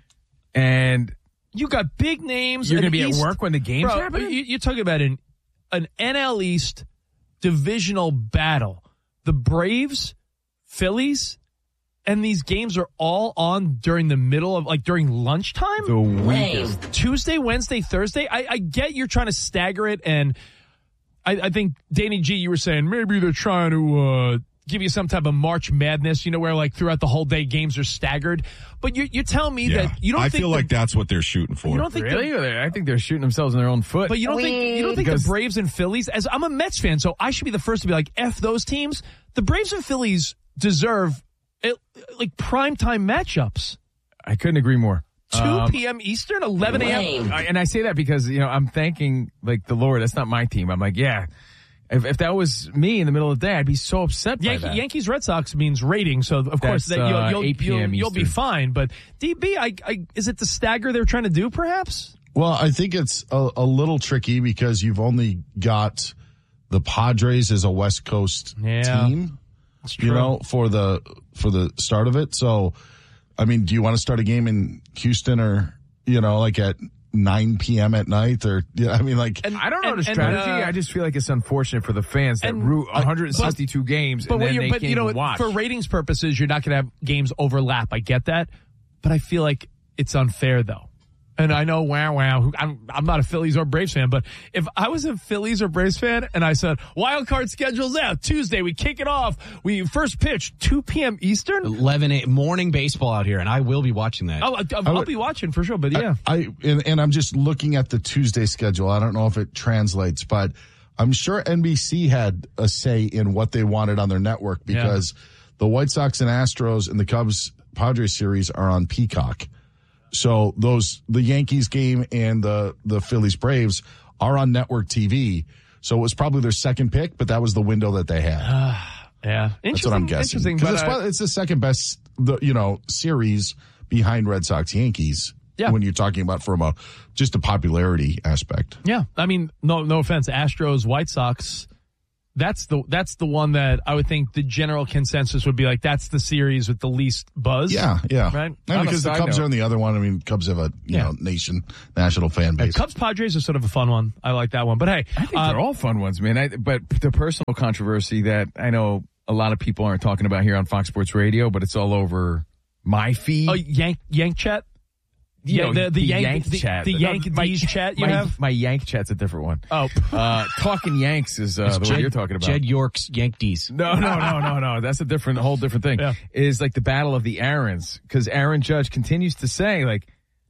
And you got big names. You're an gonna be at East- work when the game's Bro, happening? you- You're talking about an an N L East divisional battle. The Braves, Phillies, and these games are all on during the middle of, like, during lunchtime? The weakest. Tuesday, Wednesday, Thursday? I, I get you're trying to stagger it, and I, I think, Danny G, you were saying maybe they're trying to uh, give you some type of March Madness, you know, where, like, throughout the whole day games are staggered. But you're, you're telling me Yeah. that you don't I think feel the- like that's what they're shooting for. You don't think Really? the- I think they're shooting themselves in their own foot. But you don't think you don't think Because- the Braves and Phillies? As I'm a Mets fan, so I should be the first to be like, "F those teams." The Braves and Phillies deserve it, like primetime matchups. I couldn't agree more. two Um, p.m. Eastern, eleven a.m. I- and I say that because, you know, I'm thanking, like, the Lord. That's not my team. I'm like, yeah, if, if that was me in the middle of the day, I'd be so upset by Yankee, that. Yankees Red Sox means rating, so of course That's, that you'll, uh, you'll, eight you'll, p.m. you'll be Eastern. fine. But D B, I, I, is it the stagger they're trying to do? Perhaps. Well, I think it's a, a little tricky because you've only got the Padres as a West Coast Yeah, team, that's you true. know, for the for the start of it. So, I mean, do you want to start a game in Houston or, you know, like at nine p.m. at night or, yeah, I mean, like, I don't know and- the and, strategy. uh, I just feel like it's unfortunate for the fans that and- root one hundred sixty-two games But, and what then you're, they but can't you know, even watch. for ratings purposes, you're not going to have games overlap. I get that, but I feel like it's unfair though. And I know, wow, wow, I'm, I'm not a Phillies or Braves fan, but if I was a Phillies or Braves fan and I said, wild card schedule's out, Tuesday, we kick it off, we first pitch, two p.m. Eastern? eleven a.m. morning baseball out here, and I will be watching that. Oh, I'll, I'll would, be watching for sure, but yeah. I, I and, and I'm just looking at the Tuesday schedule. I don't know if it translates, but I'm sure N B C had a say in what they wanted on their network because yeah. the White Sox and Astros and the Cubs Padres series are on Peacock. So those, the Yankees game and the, the Phillies Braves are on network T V. So it was probably their second pick, but that was the window that they had. Uh, yeah. That's what I'm guessing. Because it's, uh, it's the second best, the, you know, series behind Red Sox Yankees. Yeah. When you're talking about from a, just a popularity aspect. Yeah. I mean, no, no offense. Astros, White Sox. That's the that's the one that I would think the general consensus would be like, that's the series with the least buzz. Yeah, yeah. Right? No, because the Cubs note. are on the other one. I mean, Cubs have a you yeah. know nation, national fan base. Yeah, Cubs Padres are sort of a fun one. I like that one. But hey. I think uh, they're all fun ones, man. I, but the personal controversy that I know a lot of people aren't talking about here on Fox Sports Radio, but it's all over my feed. Oh, Yank, Yank Chat? You know, the, the, the Yank, Yank the, chat. The Yank my, D's chat you my, have? My Yank chat's a different one. Oh. Uh, talking Yanks is uh, the Jed, one you're talking about. Jed York's Yank D's. No, no, no, no, no. That's a different, a whole different thing. Yeah. Is like the battle of the Aarons. Because Aaron Judge continues to say, like,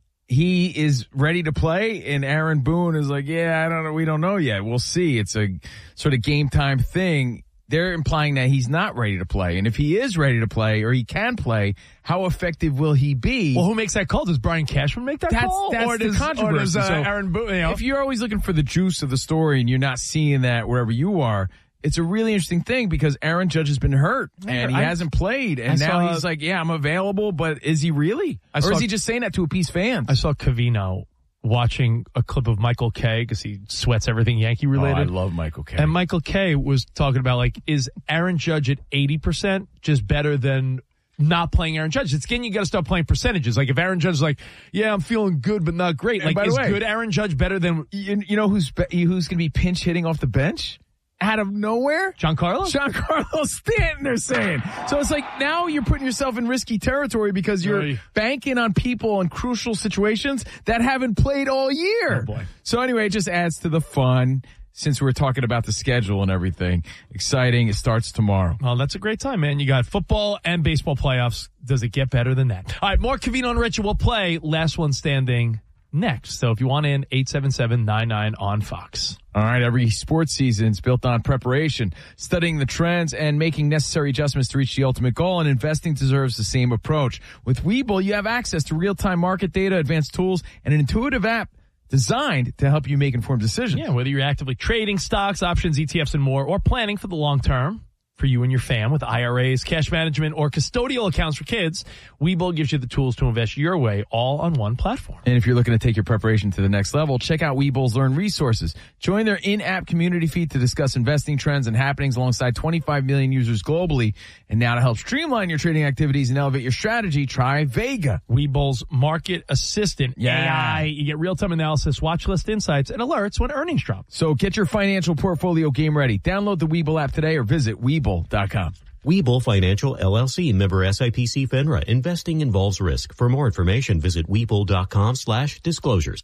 he is ready to play, and Aaron Boone is like, yeah, I don't know, we don't know yet. We'll see. It's a sort of game time thing. They're implying that he's not ready to play. And if he is ready to play or he can play, how effective will he be? Well, who makes that call? Does Brian Cashman make that that's, call? That's or the does, controversy. Or does uh, so Aaron Boone, you know? If you're always looking for the juice of the story and you're not seeing that wherever you are, it's a really interesting thing because Aaron Judge has been hurt and he I, hasn't played. And I now saw, he's like, yeah, I'm available, but is he really? I or saw, is he just saying that to appease fans? I saw Covino watching a clip of Michael Kay because he sweats everything Yankee related. Oh, I love Michael Kay. And Michael Kay was talking about, like, is Aaron Judge at eighty percent just better than not playing Aaron Judge? It's again, you got to start playing percentages. Like, if Aaron Judge is like, yeah, I'm feeling good, but not great. And like, is way, good Aaron Judge better than... You, you know who's who's going to be pinch hitting off the bench? Out of nowhere? Giancarlo? Giancarlo Stanton, they're saying. So it's like now you're putting yourself in risky territory because you're Right. banking on people in crucial situations that haven't played all year. Oh, boy. So anyway, it just adds to the fun since we're talking about the schedule and everything. Exciting. It starts tomorrow. Well, that's a great time, man. You got football and baseball playoffs. Does it get better than that? All right, more Covino and Richie will play Last One Standing next. So if you want in, eight seven seven nine nine on Fox. All right, every sports season is built on preparation, studying the trends, and making necessary adjustments to reach the ultimate goal, and investing deserves the same approach. With Webull, you have access to real-time market data, advanced tools, and an intuitive app designed to help you make informed decisions. Yeah, whether you're actively trading stocks, options, E T Fs, and more, or planning for the long term for you and your fam with I R As, cash management, or custodial accounts for kids, Webull gives you the tools to invest your way all on one platform. And if you're looking to take your preparation to the next level, check out Webull's Learn Resources. Join their in-app community feed to discuss investing trends and happenings alongside twenty-five million users globally. And now to help streamline your trading activities and elevate your strategy, try Vega. Webull's Market Assistant, Yeah. A I. You get real-time analysis, watch list insights, and alerts when earnings drop. So get your financial portfolio game ready. Download the Webull app today or visit Webull dot com. Webull Financial, L L C, member S I P C FINRA. Investing involves risk. For more information, visit Webull dot com slash disclosures.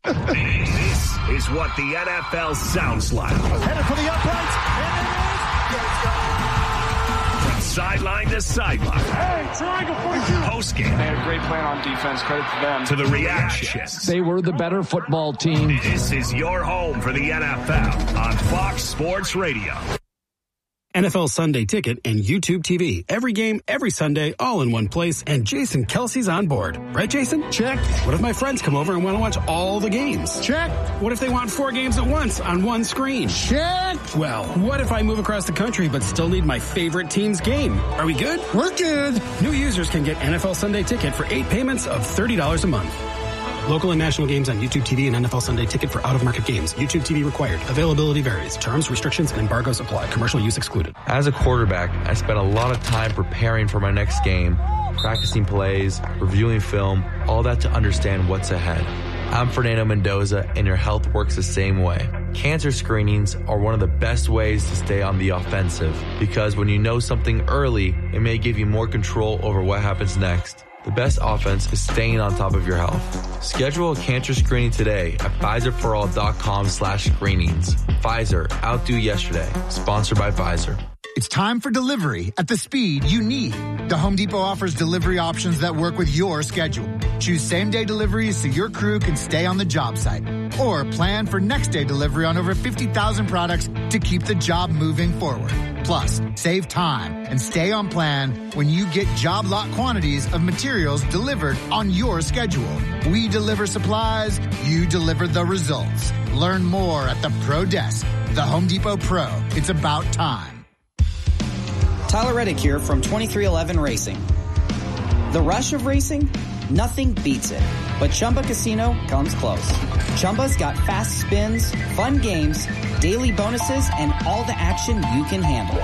This is what the N F L sounds like. Headed for the uprights, and From sideline to sideline. Hey, triangle forty-two. Post game. They had a great plan on defense. Credit to them. To the reactions. They were the better football team. This is your home for the N F L on Fox Sports Radio. N F L Sunday Ticket and YouTube T V. Every game, every Sunday, all in one place, and Jason Kelsey's on board. Right, Jason? Check. What if my friends come over and want to watch all the games? Check. What if they want four games at once on one screen? Check. Well, what if I move across the country but still need my favorite team's game? Are we good? We're good. New users can get N F L Sunday Ticket for eight payments of thirty dollars a month. Local and national games on YouTube T V and N F L Sunday Ticket for out-of-market games. YouTube T V required. Availability varies. Terms, restrictions, and embargoes apply. Commercial use excluded. As a quarterback, I spent a lot of time preparing for my next game, practicing plays, reviewing film, all that to understand what's ahead. I'm Fernando Mendoza, and your health works the same way. Cancer screenings are one of the best ways to stay on the offensive, because when you know something early, it may give you more control over what happens next. The best offense is staying on top of your health. Schedule a cancer screening today at Pfizerforall.com slash screenings. Pfizer, outdo yesterday. Sponsored by Pfizer. It's time for delivery at the speed you need. The Home Depot offers delivery options that work with your schedule. Choose same-day deliveries so your crew can stay on the job site. Or plan for next-day delivery on over fifty thousand products to keep the job moving forward. Plus, save time and stay on plan when you get job lot quantities of materials delivered on your schedule. We deliver supplies, you deliver the results. Learn more at the Pro Desk. The Home Depot Pro. It's about time. Tyler Reddick here from twenty-three eleven Racing. The rush of racing? Nothing beats it. But Chumba Casino comes close. Chumba's got fast spins, fun games, daily bonuses, and all the action you can handle.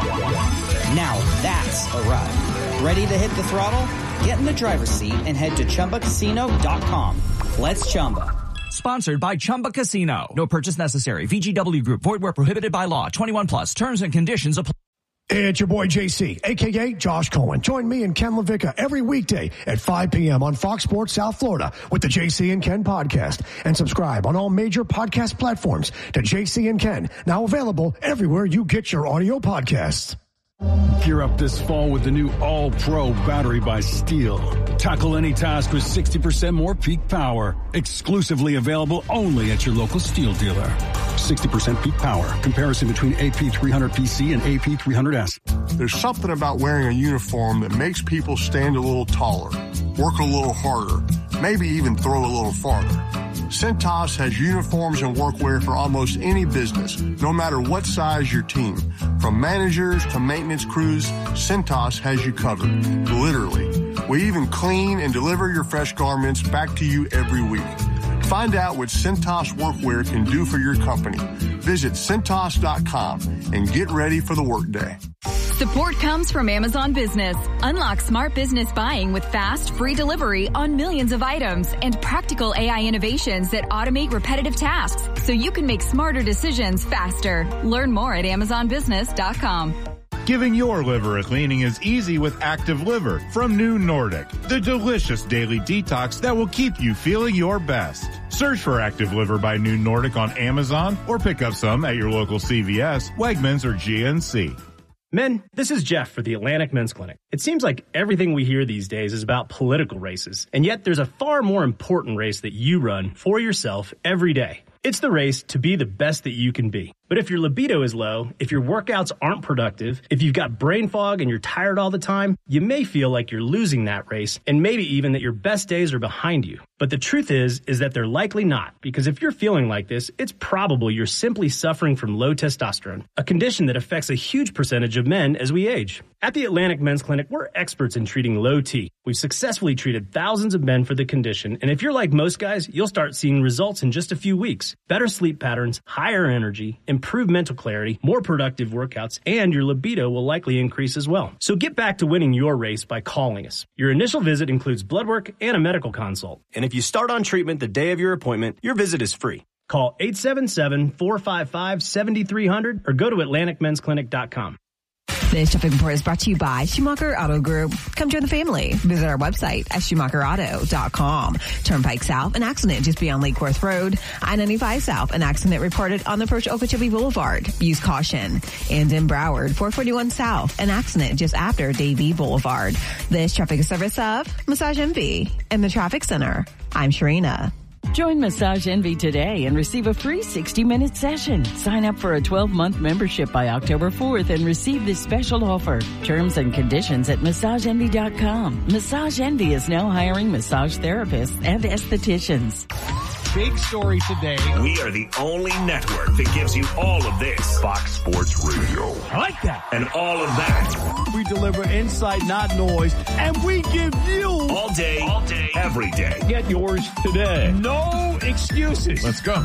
Now that's a ride. Ready to hit the throttle? Get in the driver's seat and head to Chumba Casino dot com. Let's Chumba. Sponsored by Chumba Casino. No purchase necessary. V G W Group. Void where prohibited by law. twenty-one plus. Terms and conditions apply. It's your boy J C, a k a. Josh Cohen. Join me and Ken LaVicka every weekday at five p.m. on Fox Sports South Florida with the J C and Ken podcast. And subscribe on all major podcast platforms to J C and Ken, now available everywhere you get your audio podcasts. Gear up this fall with the new All-Pro battery by Steel. Tackle any task with sixty percent more peak power. Exclusively available only at your local Steel dealer. sixty percent peak power. Comparison between A P three hundred P C and A P three hundred S. There's something about wearing a uniform that makes people stand a little taller, work a little harder, maybe even throw a little farther. Cintas has uniforms and workwear for almost any business, no matter what size your team. From managers to maintenance crews, Cintas has you covered. Literally. We even clean and deliver your fresh garments back to you every week. Find out what Cintas Workwear can do for your company. Visit Cintas dot com and get ready for the workday. Support comes from Amazon Business. Unlock smart business buying with fast, free delivery on millions of items and practical A I innovations that automate repetitive tasks so you can make smarter decisions faster. Learn more at Amazon Business dot com. Giving your liver a cleaning is easy with Active Liver from New Nordic, the delicious daily detox that will keep you feeling your best. Search for Active Liver by New Nordic on Amazon or pick up some at your local C V S, Wegmans, or G N C. Men, this is Jeff for the Atlantic Men's Clinic. It seems like everything we hear these days is about political races, and yet there's a far more important race that you run for yourself every day. It's the race to be the best that you can be. But if your libido is low, if your workouts aren't productive, if you've got brain fog and you're tired all the time, you may feel like you're losing that race and maybe even that your best days are behind you. But the truth is, is that they're likely not, because if you're feeling like this, it's probable you're simply suffering from low testosterone, a condition that affects a huge percentage of men as we age. At the Atlantic Men's Clinic, we're experts in treating low T. We've successfully treated thousands of men for the condition, and if you're like most guys, you'll start seeing results in just a few weeks. Better sleep patterns, higher energy, improved mental clarity, more productive workouts, and your libido will likely increase as well. So get back to winning your race by calling us. Your initial visit includes blood work and a medical consult. And if you start on treatment the day of your appointment, your visit is free. Call eight seven seven, four five five, seven three zero zero or go to Atlantic Men's Clinic dot com. This traffic report is brought to you by Schumacher Auto Group. Come join the family. Visit our website at Schumacher Auto dot com. Turnpike South, an accident just beyond Lake Worth Road. I ninety-five South, an accident reported on the approach to Okeechobee Boulevard. Use caution. And in Broward, four forty-one South, an accident just after Davie Boulevard. This traffic is service of Massage Envy and the Traffic Center. I'm Sharina. Join Massage Envy today and receive a free sixty-minute session. Sign up for a twelve-month membership by October fourth and receive this special offer. Terms and conditions at Massage Envy dot com. Massage Envy is now hiring massage therapists and estheticians. Big story today. We are the only network that gives you all of this. Fox Sports Radio. I like that. And all of that. We deliver insight, not noise. And we give you all day, all day, every day. Get yours today. No excuses. Let's go.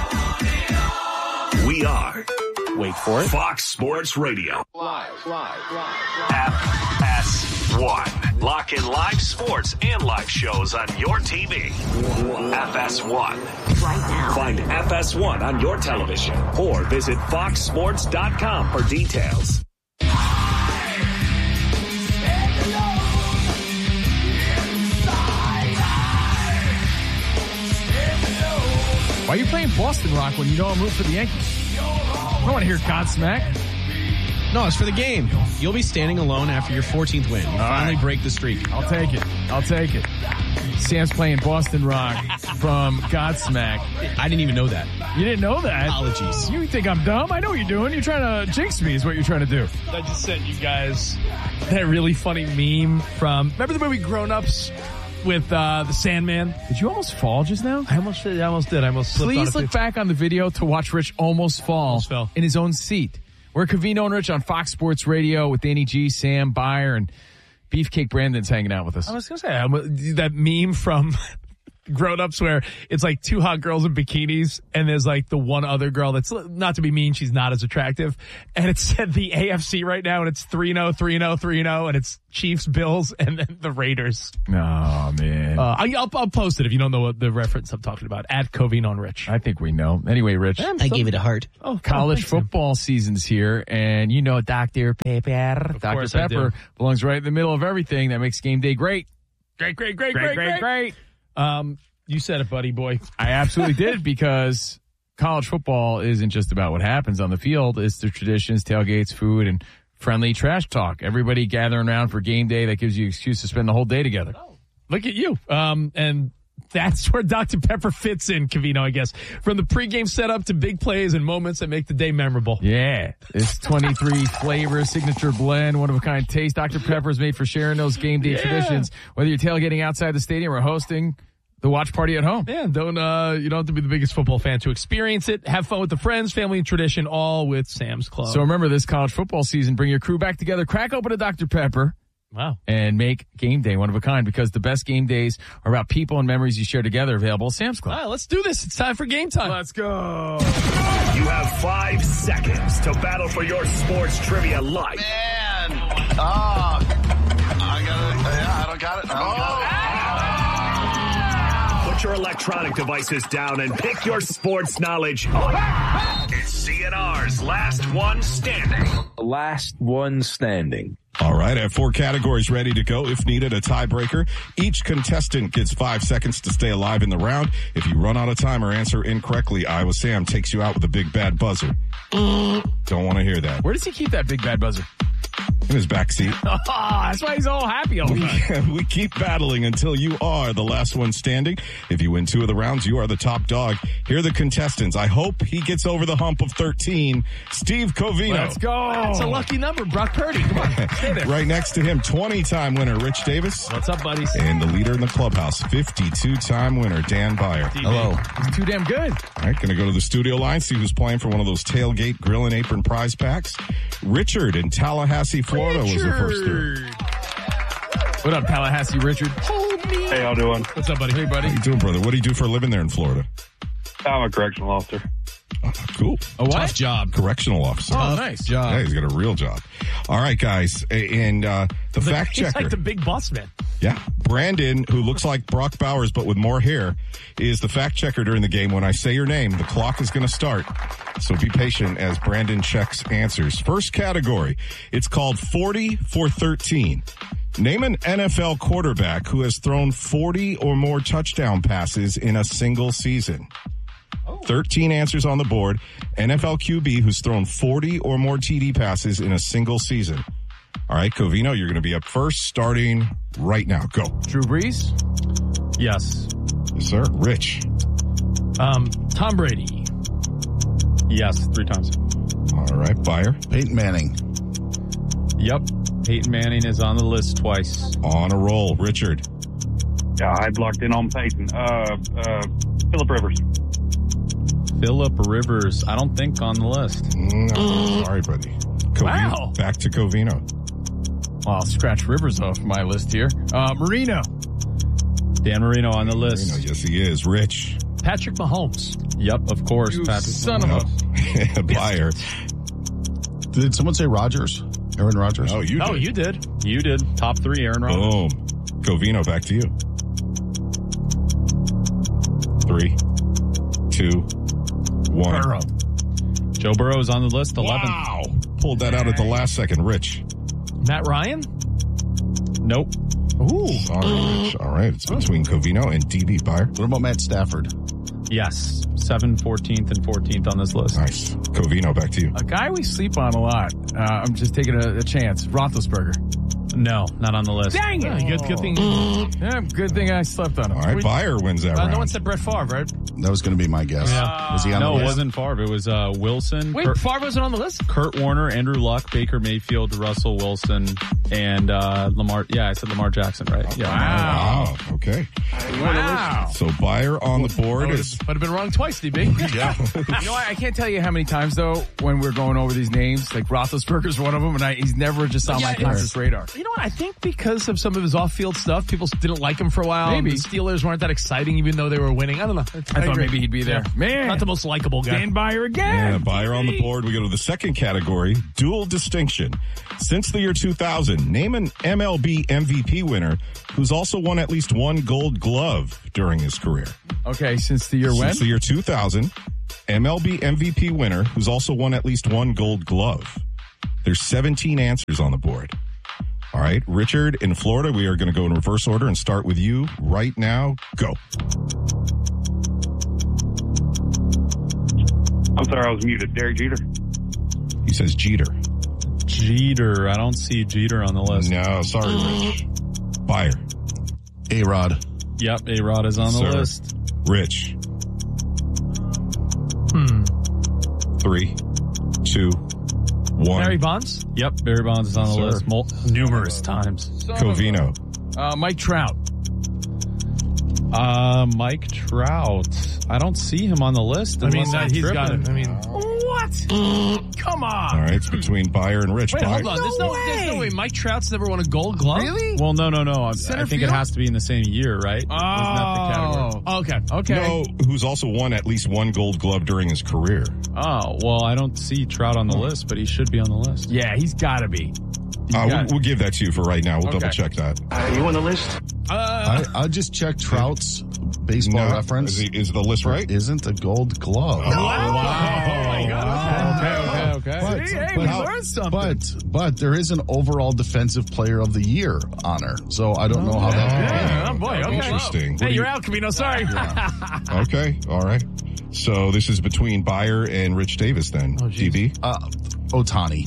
We are. Wait for it. Fox Sports Radio. Live, live, live. F S one. Lock in live sports and live shows on your T V. F S one. Right now. Find F S one on your television or visit Fox Sports dot com for details. Why are you playing Boston Rock when you know I'm rooting for the Yankees? I don't want to hear Godsmack. No, it's for the game. You'll be standing alone after your fourteenth win. You All finally right. break the streak. I'll take it. I'll take it. Sam's playing Boston Rock from Godsmack. I didn't even know that. You didn't know that? Apologies. You think I'm dumb? I know what you're doing. You're trying to jinx me is what you're trying to do. I just sent you guys that really funny meme from, remember the movie Grown Ups with uh, the Sandman? Did you almost fall just now? I almost did. I almost did. I almost slipped on Please a look pitch. back on the video to watch Rich almost fall Almost fell. in his own seat. We're Covino and Rich on Fox Sports Radio with Danny G, Sam Byer, and Beefcake Brandon's hanging out with us. I was going to say, I'm, that meme from Grown Ups where it's like two hot girls in bikinis and there's like the one other girl that's, not to be mean, she's not as attractive. And it said the A F C right now and it's three and oh, three and oh, three and oh, and it's Chiefs, Bills, and then the Raiders. Oh, man. Uh, I, I'll, I'll post it if you don't know what the reference I'm talking about. At Covino and Rich. I think we know. Anyway, Rich. I gave it a heart. Oh, College thanks, man. football season's here, and you know Doctor Pepper. Doctor course I Pepper do. belongs right in the middle of everything that makes game day great. Great, great, great, Great, great, great, great. Um, you said it, buddy boy. I absolutely did, because college football isn't just about what happens on the field. It's the traditions, tailgates, food, and friendly trash talk. Everybody gathering around for game day that gives you an excuse to spend the whole day together. Look at you. Um, and that's where Doctor Pepper fits in, Covino, I guess. From the pregame setup to big plays and moments that make the day memorable. Yeah. It's twenty-three flavor, signature blend, one-of-a-kind taste. Doctor Pepper is made for sharing those game day Yeah. traditions, whether you're tailgating outside the stadium or hosting the watch party at home. Yeah, don't uh, you don't have to be the biggest football fan to experience it. Have fun with the friends, family, and tradition, all with Sam's Club. So remember, this college football season, bring your crew back together, crack open a Doctor Pepper. Wow. And make game day one of a kind, because the best game days are about people and memories you share together, available at Sam's Club. All right, let's do this. It's time for game time. Let's go. You have five seconds to battle for your sports trivia life. Man. Oh. I got it. Yeah, I don't got it. I don't got it. Put your electronic devices down and pick your sports knowledge up. It's C N R's Last One Standing. Last one standing. All right, I have four categories ready to go. If needed, a tiebreaker. Each contestant gets five seconds to stay alive in the round. If you run out of time or answer incorrectly, Iowa Sam takes you out with a big bad buzzer. Don't want to hear that. Where does he keep that big bad buzzer? In his backseat. Oh, that's why he's all happy all the time. We keep battling until you are the last one standing. If you win two of the rounds, you are the top dog. Here are the contestants. I hope he gets over the hump of thirteen. Steve Covino. Let's go. That's a lucky number. Brock Purdy. Come on. Stay there. Right next to him, twenty-time winner Rich Davis. What's up, buddies? And the leader in the clubhouse, fifty-two-time winner Dan Byer. Hello. He's too damn good. All right, going to go to the studio line, see who's playing for one of those tailgate grill and apron prize packs. Richard in Tallahassee, Florida was the first through. What up, Tallahassee Richard? Hey, how you doing? What's up, buddy? Hey, buddy. How you doing, brother? What do you do for a living there in Florida? I'm a correctional officer. Oh, cool. A what? Tough job. Correctional officer. Oh, nice. Job. Yeah, he's got a real job. All right, guys. And uh, the He's fact like, checker. He's like the big boss man. Yeah. Brandon, who looks like Brock Bowers but with more hair, is the fact checker during the game. When I say your name, the clock is going to start. So be patient as Brandon checks answers. First category. It's called forty for thirteen. Name an N F L quarterback who has thrown forty or more touchdown passes in a single season. thirteen answers on the board. N F L Q B who's thrown forty or more T D passes in a single season. All right, Covino, you're going to be up first, starting right now. Go. Drew Brees? Yes. Yes, sir. Rich? Um, Tom Brady? Yes, three times. All right, Byer? Peyton Manning? Yep. Peyton Manning is on the list twice. On a roll. Richard? Yeah, I blocked in on Peyton. Uh, uh, Phillip Rivers. Phillip Rivers, I don't think on the list. No, sorry, buddy. Covino, Wow. Back to Covino. Well, I'll scratch Rivers off my list here. Uh, Marino. Dan Marino on the list. Marino, yes, he is. Rich? Patrick Mahomes. Yep, of course. You Patrick son Mahomes. of a... Byer? Did someone say Rodgers? Aaron Rodgers? Oh, you did. Oh, you did. You did. Top three, Aaron Rodgers. Boom. Covino, back to you. Three, two, one. Burrow. Joe Burrow is on the list, eleven. Wow. Pulled that out at the last second. Rich? Matt Ryan? Nope. Ooh. Sorry, Rich. All right, it's between Covino and D B. Byer. What about Matt Stafford? Yes. seventh, fourteenth, and fourteenth on this list. Nice. Covino, back to you. A guy we sleep on a lot. Uh, I'm just taking a, a chance. Roethlisberger. No, not on the list. Dang it. Yeah, good, good thing. Yeah, good thing I slept on him. All right, Bayer wins that Uh, round. no one said Brett Favre, right? That was going to be my guess. Yeah. Was he on no, the list? it wasn't Favre. It was uh, Wilson. Wait, Kurt, Favre wasn't on the list? Kurt Warner, Andrew Luck, Baker Mayfield, Russell Wilson, and uh, Lamar. Yeah, I said Lamar Jackson, right? Yeah. Wow. Okay. Wow. So Bayer on the board is. Would have been wrong twice, D B. Yeah. You know, I, I can't tell you how many times, though, when we're going over these names, like Roethlisberger's one of them, and I, he's never just on Yeah, my it's- conscious radar. You know what? I think because of some of his off-field stuff, people didn't like him for a while. Maybe. The Steelers weren't that exciting, even though they were winning. I don't know. I thought agree. maybe he'd be there. Yeah. Man. Not the most likable guy. Dan Bayer again. Yeah, Bayer on the board. We go to the second category, dual distinction. Since the year two thousand, name an M L B M V P winner who's also won at least one gold glove during his career. Okay, since the year when? Since the year two thousand, M L B M V P winner who's also won at least one gold glove. There's seventeen answers on the board. All right, Richard in Florida, we are going to go in reverse order and start with you right now. Go. I'm sorry, I was muted. Derek Jeter. He says Jeter. Jeter. I don't see Jeter on the list. No, sorry, Rich. Bayer. A-Rod. Yep, A-Rod is on the Sir. list. Rich. Hmm. Three, two, one. Barry Bonds? Yep, Barry Bonds is on the Sir. list mul- numerous times. Covino. Uh, Mike Trout. Uh, Mike Trout. I don't see him on the list. I mean, unless that, I'm he's tripping. got it. I mean, What? Come on. All right, it's between Bayer and Rich. wait, Bayer. hold on. There's no, there's no way. Mike Trout's never won a gold glove? Really? Well, no, no, no. I, I Center think field? it has to be in the same year, right? Oh. Isn't that the category? Oh, okay. Okay. No, who's also won at least one gold glove during his career. Oh, well, I don't see Trout on the list, but he should be on the list. Yeah, he's got to be. He's Uh, got we'll, we'll give that to you for right now. We'll Okay. double check that. Are you on the list? Uh, I, I'll just check Trout's baseball No, reference. Is, he- is the list right? Isn't a gold glove. Oh, wow. Oh, my God. Okay, okay, okay. But, See, hey, but, we learned something. but but there is an overall defensive player of the year honor, so I don't know how that could be. Yeah, oh boy, okay. Interesting. What Hey, do you're you- out, Camino. Sorry. Okay, all right. So this is between Bayer and Rich Davis then, Oh, D B. Uh, Otani.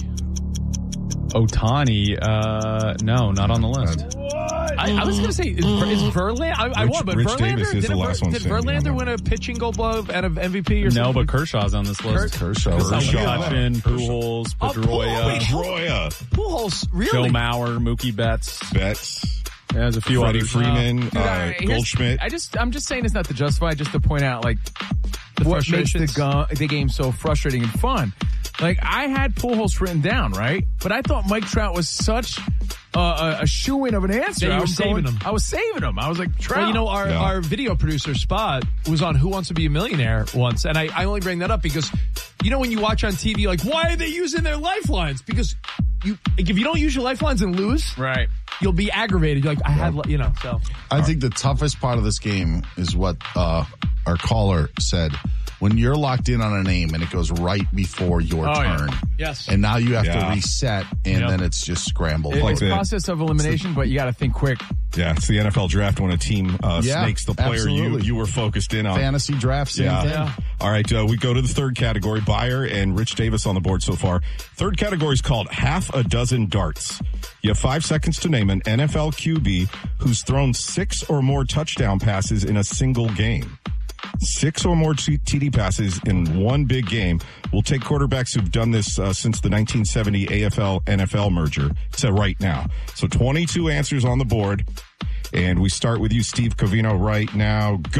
Otani, uh, no, not on the list. I, I was going to say, is, is Verlander? I, I Rich- won, but Rich Verlander Davis is did, the last one did standing on Verlander that. win a pitching gold glove and an M V P or No, something? but Kershaw's on this list. Kershaw. Kershaw. McCutchen, Pujols, Oh, Pedroia, wait, Pedroia, Pujols, really? Joe Mauer, Mookie Betts. Betts, Yeah, there's a few Freddie others. Freeman, Dude, uh, I- here's- Goldschmidt. I just, I'm just saying it's not to justify, just to point out, like, The what makes the, frustrations. go- the game so frustrating and fun. Like, I had Pujols written down, right? But I thought Mike Trout was such uh, a, a shoo-in of an answer. That you I were was saving going- him. I was saving him. I was like, Trout. Well, you know, our, Yeah. our video producer, Spot, was on Who Wants to Be a Millionaire once. And I, I only bring that up because, you know, when you watch on T V, like, why are they using their lifelines? Because you, like, if you don't use your lifelines and lose, right, you'll be aggravated. You're like, I had, li- you know, so. I think the toughest part of this game is what uh, our caller said. When you're locked in on a name and it goes right before your Oh, yeah. turn. Yes. And now you have Yeah. to reset, and Yep. then it's just scrambled. It- Like it's a the- process of elimination, but you got to think quick. Yeah, it's the N F L draft when a team uh, Yeah, snakes the player you, absolutely. you were focused in on. Fantasy draft, same Yeah. thing. Yeah. All right, uh, we go to the third category. Bayer and Rich Davis on the board so far. Third category is called half a dozen darts. You have five seconds to name an N F L Q B who's thrown six or more touchdown passes in a single game. Six or more T D passes in one big game. We'll take quarterbacks who've done this uh, since the nineteen seventy A F L N F L merger to right now. So twenty-two answers on the board. And we start with you, Steve Covino, right now. Go.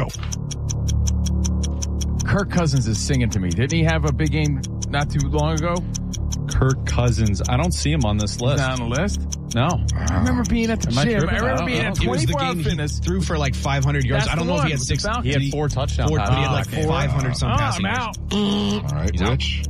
Kirk Cousins is singing to me. Didn't he have a big game not too long ago? Kirk Cousins. I don't see him on this list. Not on the list? No. I remember being at the Am I gym. tripping? I I remember don't being know. at It was the twenty-four hour game fitness. he threw for like five hundred yards. That's I don't the know if he one had with six. the He had four touchdown Four, passes. but he had like Oh, five hundred some Oh, passing I'm yards. out. All right, He's out. Rich.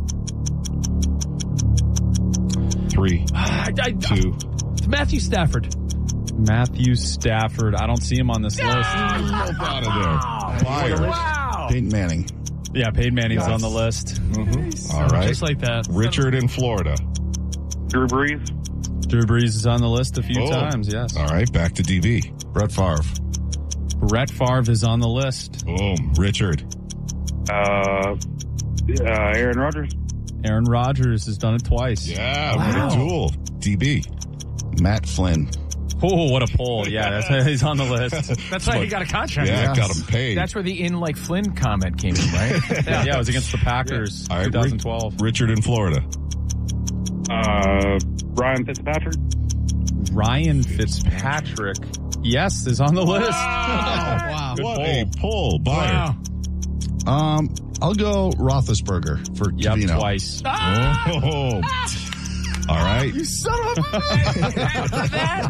Three, I, I, two. Matthew Stafford. Matthew Stafford. I don't see him on this list. Out of there. Bayer. Wow. Peyton Manning. Yeah, Peyton Manning's on the list. All right. Just like that. Richard in Florida. Drew Brees. Drew Brees is on the list a few Oh. times, yes. All right, back to D B. Brett Favre. Brett Favre is on the list. Boom. Richard. Uh, uh, Aaron Rodgers. Aaron Rodgers has done it twice. Yeah, wow. what a duel. D B. Matt Flynn. Oh, what a pull. Yeah, that's why he's on the list. That's why he got a contract. Yeah, Yes. got him paid. That's where the in like Flynn comment came in, right? yeah. yeah, it was against the Packers, All right, twenty twelve. Richard in Florida. Uh, Ryan Fitzpatrick. Ryan Fitzpatrick, yes, is on the list. Wow. Good What pull. a pull. Buyer. Wow. Um, I'll go Roethlisberger for Yep, Covino. twice. Oh. All right. You son of a After that?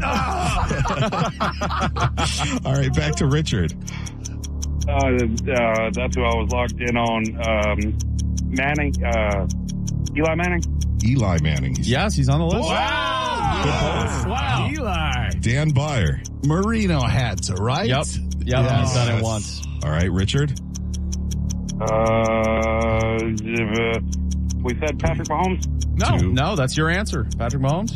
Oh. All right, back to Richard. Uh, uh, that's who I was locked in on. Um, Manning. Uh, Eli Manning. Eli Manning. He's Yes, he's on the list. Wow. Wow. Eli. Dan Byer. Marino had to, right? Yep. Yep, Yes. he's done it once. All right, Richard. Uh, we said Patrick Mahomes. No, Two. no, that's your answer. Patrick Mahomes?